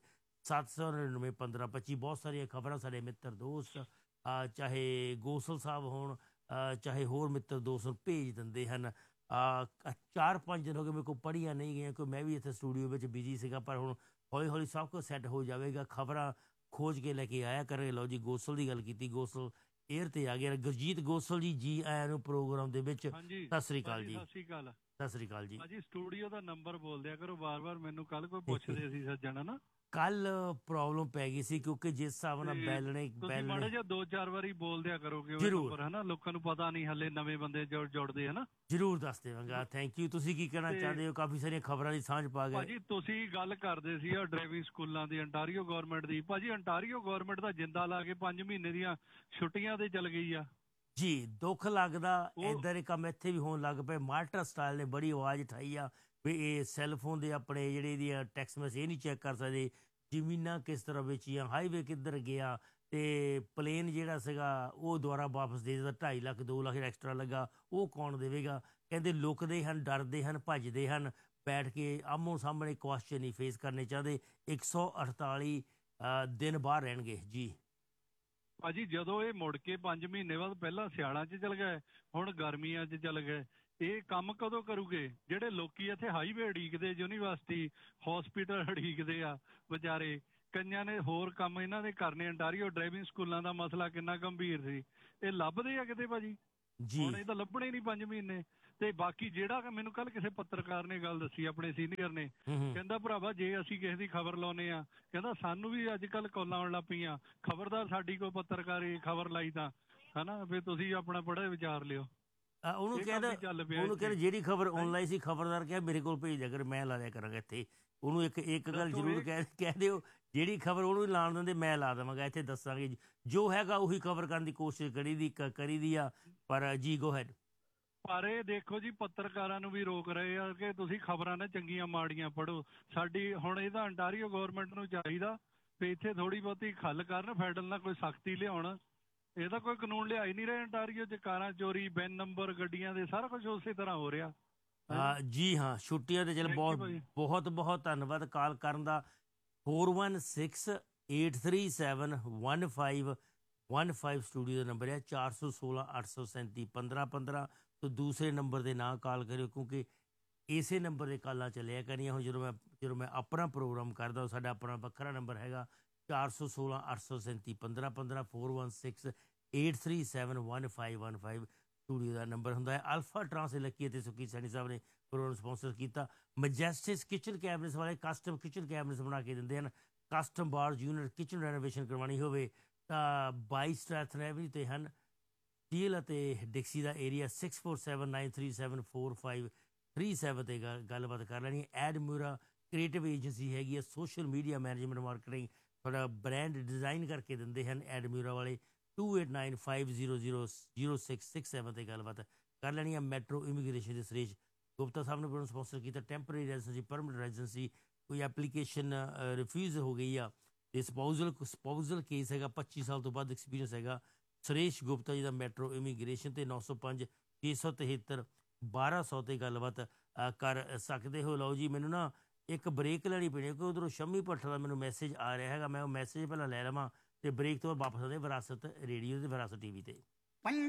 799 1525। ਬਹੁਤ ਸਾਰੀਆਂ ਖਬਰਾਂ ਸਾਡੇ ਮਿੱਤਰ ਦੋਸਤ ਚਾਹੇ ਗੋਸਲ ਸਾਹਿਬ ਹੋਣ, ਚਾਹੇ ਹੋਰ ਮਿੱਤਰ ਦੋਸਤ ਨੂੰ ਭੇਜ ਦਿੰਦੇ ਹਨ। 4-5 ਦਿਨ ਹੋ ਗਏ ਮੇਰੇ ਕੋਲ ਪੜ੍ਹੀਆਂ ਨਹੀਂ ਗਈਆਂ, ਕਿਉਂਕਿ ਮੈਂ ਵੀ ਇੱਥੇ ਸਟੂਡੀਓ ਵਿੱਚ ਬਿਜੀ ਸੀਗਾ, ਪਰ ਹੁਣ ਹੌਲੀ ਹੌਲੀ ਸਭ ਕੁਝ ਸੈੱਟ ਹੋ ਜਾਵੇਗਾ। ਖਬਰਾਂ ਖੋਜ ਕੇ ਲੈ ਕੇ ਆਇਆ ਕਰਾਂਗੇ। ਲਓ ਜੀ, ਗੋਸਲ ਦੀ ਗੱਲ ਕੀਤੀ, ਗੋਸਲ 에ਅਰ ਤੇ ਆ ਗਿਆ। ਗੁਰਜੀਤ ਗੋਸਲ ਜੀ, ਜੀ ਆਇਆਂ ਨੂੰ ਪ੍ਰੋਗਰਾਮ ਦੇ ਵਿੱਚ। ਹਾਂਜੀ ਸਤਿ ਸ੍ਰੀ ਅਕਾਲ ਭਾਜੀ, ਜੀ। ਸਤਿ ਸ਼੍ਰੀ ਅਕਾਲ। ਸਤਿ ਸ੍ਰੀ ਅਕਾਲ ਜੀ। ਭਾਜੀ ਸਟੂਡੀਓ ਦਾ ਨੰਬਰ ਬੋਲ ਦਿਆ ਕਰੋ ਵਾਰ-ਵਾਰ, ਮੈਨੂੰ ਕੱਲ ਕੋਈ ਪੁੱਛਦੇ ਸੀ ਸੱਜਣ ਹਨਾ, ਕੱਲ ਪ੍ਰੋਬਲਮ ਪੈ ਗਈ ਸੀ, ਕਿਉਂਕਿ ਜਿਸ ਹਿਸਾਬ ਨਾਲ ਤੇ ਤੁਸੀਂ ਮਾੜਾ ਜਿਹਾ 2-4 ਵਾਰੀ ਬੋਲ ਦਿਆ ਕਰੋ ਕਿ ਉਹ ਜ਼ਰੂਰ। ਨੰਬਰ ਹਨਾ, ਲੋਕਾਂ ਨੂੰ ਪਤਾ ਨਹੀਂ, ਹਲੇ ਨਵੇਂ ਬੰਦੇ ਜੁੜਦੇ ਹਨਾ। ਜ਼ਰੂਰ ਦੱਸ ਦੇਵਾਂਗਾ। Thank you. ਤੁਸੀਂ ਕੀ ਕਹਿਣਾ ਤੇ ਚਾਹੁੰਦੇ ਹੋ? ਕਾਫੀ ਸਾਰੀਆਂ ਖਬਰਾਂ ਦੀ ਸਾਂਝ ਪਾ ਗਏ। ਭਾਜੀ ਤੁਸੀਂ ਗੱਲ ਕਰਦੇ ਸੀ ਆ ਡਰਾਈਵਿੰਗ ਸਕੂਲਾਂ ਦੀ, ਅੰਟਾਰੀਓ ਗਵਰਨਮੈਂਟ ਦੀ। ਭਾਜੀ ਅੰਟਾਰੀਓ ਗਵਰਨਮੈਂਟ ਦਾ ਜਿੰਦਾ ਲਾ ਕੇ 5 ਮਹੀਨੇ ਦੀਆਂ ਛੁੱਟੀਆਂ ਤੇ ਚਲ ਗਈ ਆ। ਜੀ, ਦੁੱਖ ਲੱਗਦਾ। ਉਹ ਇੱਦਾਂ ਦੇ ਕੰਮ ਇੱਥੇ ਵੀ ਹੋਣ ਲੱਗ ਪਏ। ਮਾਰਟਾ ਸਟਾਈਲ ਨੇ ਬੜੀ ਆਵਾਜ਼ ਉਠਾਈ ਆ ਵੀ ਇਹ ਸੈੱਲਫੋਨ ਦੇ ਆਪਣੇ ਜਿਹੜੇ ਇਹਦੀਆਂ ਟੈਕਸਟ ਮੈਸੇਜ ਇਹ ਨਹੀਂ ਚੈੱਕ ਕਰ ਸਕਦੇ, ਜ਼ਮੀਨਾਂ ਕਿਸ ਤਰ੍ਹਾਂ ਵੇਚੀਆਂ, ਹਾਈਵੇ ਕਿੱਧਰ ਗਿਆ, ਤੇ ਪਲੇਨ ਜਿਹੜਾ ਸੀਗਾ ਉਹ ਦੁਬਾਰਾ ਵਾਪਸ ਦੇ ਦਿੱਤਾ। 2.5 ਲੱਖ 2 ਲੱਖ ਐਕਸਟਰਾ ਲੱਗਾ, ਉਹ ਕੌਣ ਦੇਵੇਗਾ? ਕਹਿੰਦੇ ਲੁਕਦੇ ਹਨ, ਡਰਦੇ ਹਨ, ਭੱਜਦੇ ਹਨ, ਬੈਠ ਕੇ ਆਮੋ ਸਾਹਮਣੇ ਕੁਐਸਚਨ ਨਹੀਂ ਫੇਸ ਕਰਨੇ ਚਾਹਦੇ। 148 ਦਿਨ ਬਾਹਰ ਰਹਿਣਗੇ ਜੀ। ਭਾਜੀ ਜਦੋਂ ਇਹ ਮੁੜ ਕੇ 5 ਮਹੀਨੇ ਬਾਅਦ, ਪਹਿਲਾਂ ਸਿਆਲਾਂ 'ਚ ਚਲ ਗਏ, ਹੁਣ ਗਰਮੀਆਂ 'ਚ ਚਲ ਗਏ, ਇਹ ਕੰਮ ਕਦੋਂ ਕਰੂਗੇ? ਜਿਹੜੇ ਲੋਕੀ ਇੱਥੇ ਹਾਈਵੇ ਉਡੀਕਦੇ, ਯੂਨੀਵਰਸਿਟੀ ਹਸਪੀਟਲ ਉਡੀਕਦੇ ਆ ਵਿਚਾਰੇ, ਕਈਆਂ ਨੇ ਹੋਰ ਕੰਮ ਇਹਨਾਂ ਦੇ ਕਰਨੇ। ਅੰਟਾਰੀਓ ਡਰਾਈਵਿੰਗ ਸਕੂਲਾਂ ਦਾ ਮਸਲਾ ਕਿੰਨਾ ਗੰਭੀਰ ਸੀ, ਇਹ ਲੱਭਦੇ ਆ ਕਿਤੇ ਭਾਜੀ? ਜੀ ਹੁਣ ਇਹ ਤਾਂ ਲੱਭਣੇ ਨਹੀਂ 5 ਮਹੀਨੇ। ਤੇ ਬਾਕੀ ਜਿਹੜਾ ਮੈਨੂੰ ਕੱਲ ਕਿਸੇ ਪੱਤਰਕਾਰ ਨੇ ਗੱਲ ਦੱਸੀ, ਆਪਣੇ ਸੀਨੀਅਰ ਨੇ, ਕਹਿੰਦਾ ਭਰਾਵਾ ਜੇ ਅਸੀਂ ਕਿਸੇ ਦੀ ਖਬਰ ਲਾਉਨੇ ਆ, ਕਹਿੰਦਾ ਸਾਨੂੰ ਵੀ ਅੱਜ ਕੱਲ ਕਾਲਾਂ ਆਉਣ ਲੱਗ ਪਈਆਂ, ਖਬਰਦਾਰ ਸਾਡੀ ਕੋਈ ਪੱਤਰਕਾਰ ਖਬਰ ਲਾਈ ਤਾਂ ਹਨਾ, ਵੀ ਤੁਸੀਂ ਆਪਣਾ ਪੜ੍ਹਿਆ ਵਿਚਾਰ ਲਿਓ। ਉਹਨੂੰ ਇਹ ਕੰਮ ਕਹਿੰਦਾ ਹੀ ਚੱਲ ਪਿਆ ਉਹਨੂੰ ਇੱਥੇ। ਕਹਿੰਦਾ ਜਿਹੜੀ ਖਬਰ ਆਨਲਾਈਨ ਸੀ, ਖਬਰਦਾਰ ਕਿਹਾ ਮੇਰੇ ਕੋਲ ਭੇਜ ਦਿਆ ਕਰ, ਮੈਂ ਲਾ ਦਿਆ ਕਰਾਂਗਾ ਇੱਥੇ। ਉਹਨੂੰ ਇੱਕ ਗੱਲ ਦੱਸੋ ਜ਼ਰੂਰ ਇਹ ਕਹਿ ਦਿਓ, ਜਿਹੜੀ ਖਬਰ ਉਹਨੂੰ ਵੀ ਲਾਣ ਦਿੰਦੇ ਮੈਂ ਲਾ ਦੇਵਾਂਗਾ, ਇੱਥੇ ਦੱਸਾਂਗੇ ਜੋ ਹੈਗਾ ਉਹੀ ਕਵਰ ਕਰਨ ਦੀ ਕੋਸ਼ਿਸ਼ ਕਰੀਦੀ ਆ। ਪਰ ਜੀ ਗੋ ਹੈਡ। ਪਰ ਇਹ ਦੇਖੋ ਜੀ, ਪੱਤਰਕਾਰਾਂ ਨੂੰ ਵੀ ਰੋਕ ਰਹੇ ਆ ਕਿ ਤੁਸੀਂ ਖਬਰਾਂ ਨੇ ਚੰਗੀਆਂ ਮਾੜੀਆਂ ਪੜ੍ਹੋ। ਸਾਡੀ ਹੁਣ ਇਹਦਾ ਅੰਟਾਰੀਓ ਗਵਰਨਮੈਂਟ ਨੂੰ ਚਾਹੀਦਾ ਵੀ ਇੱਥੇ ਥੋੜੀ ਬਹੁਤੀ ਖੱਲ ਕਰਨ, ਫੈਡਰਲ ਨਾਲ ਕੋਈ ਸਖਤੀ ਲਿਆਉਣ। ਇਹਦਾ ਕੋਈ ਕਾਨੂੰਨ ਲਿਆ ਹੀ ਨਹੀਂ ਰਹੇ ਅੰਟਾਰੀਓ 'ਚ। ਕਾਰਾਂ ਚੋਰੀ, ਬਿਨ ਨੰਬਰ ਗੱਡੀਆਂ ਦੇ, ਸਾਰਾ ਕੁਝ ਉਸੇ ਤਰ੍ਹਾਂ ਹੋ ਰਿਹਾ। ਜੀ ਹਾਂ, ਛੁੱਟੀਆਂ ਤੇ ਚਲ ਬਹੁਤ ਬਹੁਤ ਧੰਨਵਾਦ ਕਾਲ ਕਰਨ ਦਾ। 4168371515 ਸਟੂਡੀਓ ਦਾ ਨੰਬਰ ਹੈ। 416 837 1515 ਤੋਂ ਦੂਸਰੇ ਨੰਬਰ ਦੇ ਨਾ ਕਾਲ ਕਰਿਓ, ਕਿਉਂਕਿ ਇਸੇ ਨੰਬਰ ਦੇ ਕਾਲਾਂ ਚੱਲਿਆ ਕਰੀਆਂ। ਹੁਣ ਜਦੋਂ ਮੈਂ ਆਪਣਾ ਪ੍ਰੋਗਰਾਮ ਕਰਦਾ, ਸਾਡਾ ਆਪਣਾ ਵੱਖਰਾ ਨੰਬਰ ਹੈਗਾ 416 837 1515 416 837 1515 ਸਟੂਡੀਓ ਦਾ ਨੰਬਰ ਹੁੰਦਾ ਹੈ। ਅਲਫਾ ਟਰਾਂਸ ਲੱਕੀ ਅਤੇ ਸੁੱਕੀ ਸੈਣੀ ਸਾਹਿਬ ਨੇ ਪ੍ਰੋਗਰਾਮ ਸਪਾਂਸਰ ਕੀਤਾ। ਮੈਜੈਸਟਿਕ ਕਿਚਨ ਕੈਬਨਿਟਸ ਵਾਲੇ ਕਸਟਮ ਕਿਚਨ ਕੈਬਨਿਟਸ ਬਣਾ ਕੇ ਦਿੰਦੇ ਹਨ। ਕਸਟਮ ਬਾਰਜ਼ ਯੂਨਿਟ ਕਿਚਨ ਰੈਨੋਵੇਸ਼ਨ ਕਰਵਾਉਣੀ ਹੋਵੇ ਤਾਂ 22 ਸਟ੍ਰੈਥਨ ਐਵਨਿਊ ਤੇ ਹਨ। ਸਟੀਲ ਅਤੇ ਡਿਕਸੀ ਦਾ ਏਰੀਆ 6479374537 ਤੇ ਗੱਲਬਾਤ ਕਰ ਲੈਣੀ ਹੈ। ਐਡਮਿਊਰਾ ਕ੍ਰੀਏਟਿਵ ਏਜੰਸੀ ਹੈਗੀ ਹੈ, ਸੋਸ਼ਲ ਮੀਡੀਆ ਮੈਨੇਜਮੈਂਟ ਮਾਰਕੀਟਿੰਗ, ਤੁਹਾਡਾ ਬ੍ਰਾਂਡ ਡਿਜ਼ਾਈਨ ਕਰਕੇ ਦਿੰਦੇ ਹਨ ਐਡਮਿਊਰਾ ਵਾਲੇ। 2895000667 ਤੇ ਗੱਲਬਾਤ ਕਰ ਲੈਣੀ ਹੈ। ਮੈਟਰੋ ਇਮੀਗ੍ਰੇਸ਼ਨ ਦੇ ਸੁਰੇਸ਼ ਗੁਪਤਾ ਸਾਹਿਬ ਨੇ ਪ੍ਰੋਗਰਾਮ ਸਪਾਂਸਰ ਕੀਤਾ। ਟੈਂਪਰੇਰੀ ਰੈਜ਼ੀਡੈਂਸੀ, ਪਰਮਨੈਂਟ ਰੈਜ਼ੀਡੈਂਸੀ, ਕੋਈ ਐਪਲੀਕੇਸ਼ਨ ਰਿਫਿਊਜ਼ ਹੋ ਗਈ ਆ ਤੇ ਸਪਾਊਜ਼ਲ ਕੇਸ ਹੈਗਾ, 25 ਸਾਲ ਤੋਂ ਵੱਧ ਐਕਸਪੀਰੀਅੰਸ ਹੈਗਾ, ਸੁਰੇਸ਼ ਗੁਪਤਾ ਜੀ ਦਾ ਮੈਟਰੋ ਇਮੀਗ੍ਰੇਸ਼ਨ ਤੇ 905 673 1200 ਤੇ ਗੱਲਬਾਤ ਕਰ ਸਕਦੇ ਹੋ। ਲਓ ਜੀ, ਮੈਨੂੰ ਨਾ ਇੱਕ ਬ੍ਰੇਕ ਲੈਣੀ ਪੈਣੀ ਕਿਉਂਕਿ ਉਧਰੋਂ ਸ਼ੰਮੀ ਭੱਠਾ ਦਾ ਮੈਨੂੰ ਮੈਸੇਜ ਆ ਰਿਹਾ ਹੈਗਾ। ਮੈਂ ਉਹ ਮੈਸੇਜ ਪਹਿਲਾਂ ਲੈ ਲਵਾਂ ਤੇ ਬ੍ਰੇਕ ਤੋਂ ਬਾਅਦ ਵਾਪਸ ਆਉਂਦੇ ਵਿਰਾਸਤ ਰੇਡੀਓ ਤੇ ਵਿਰਾਸਤ TV ਤੇ।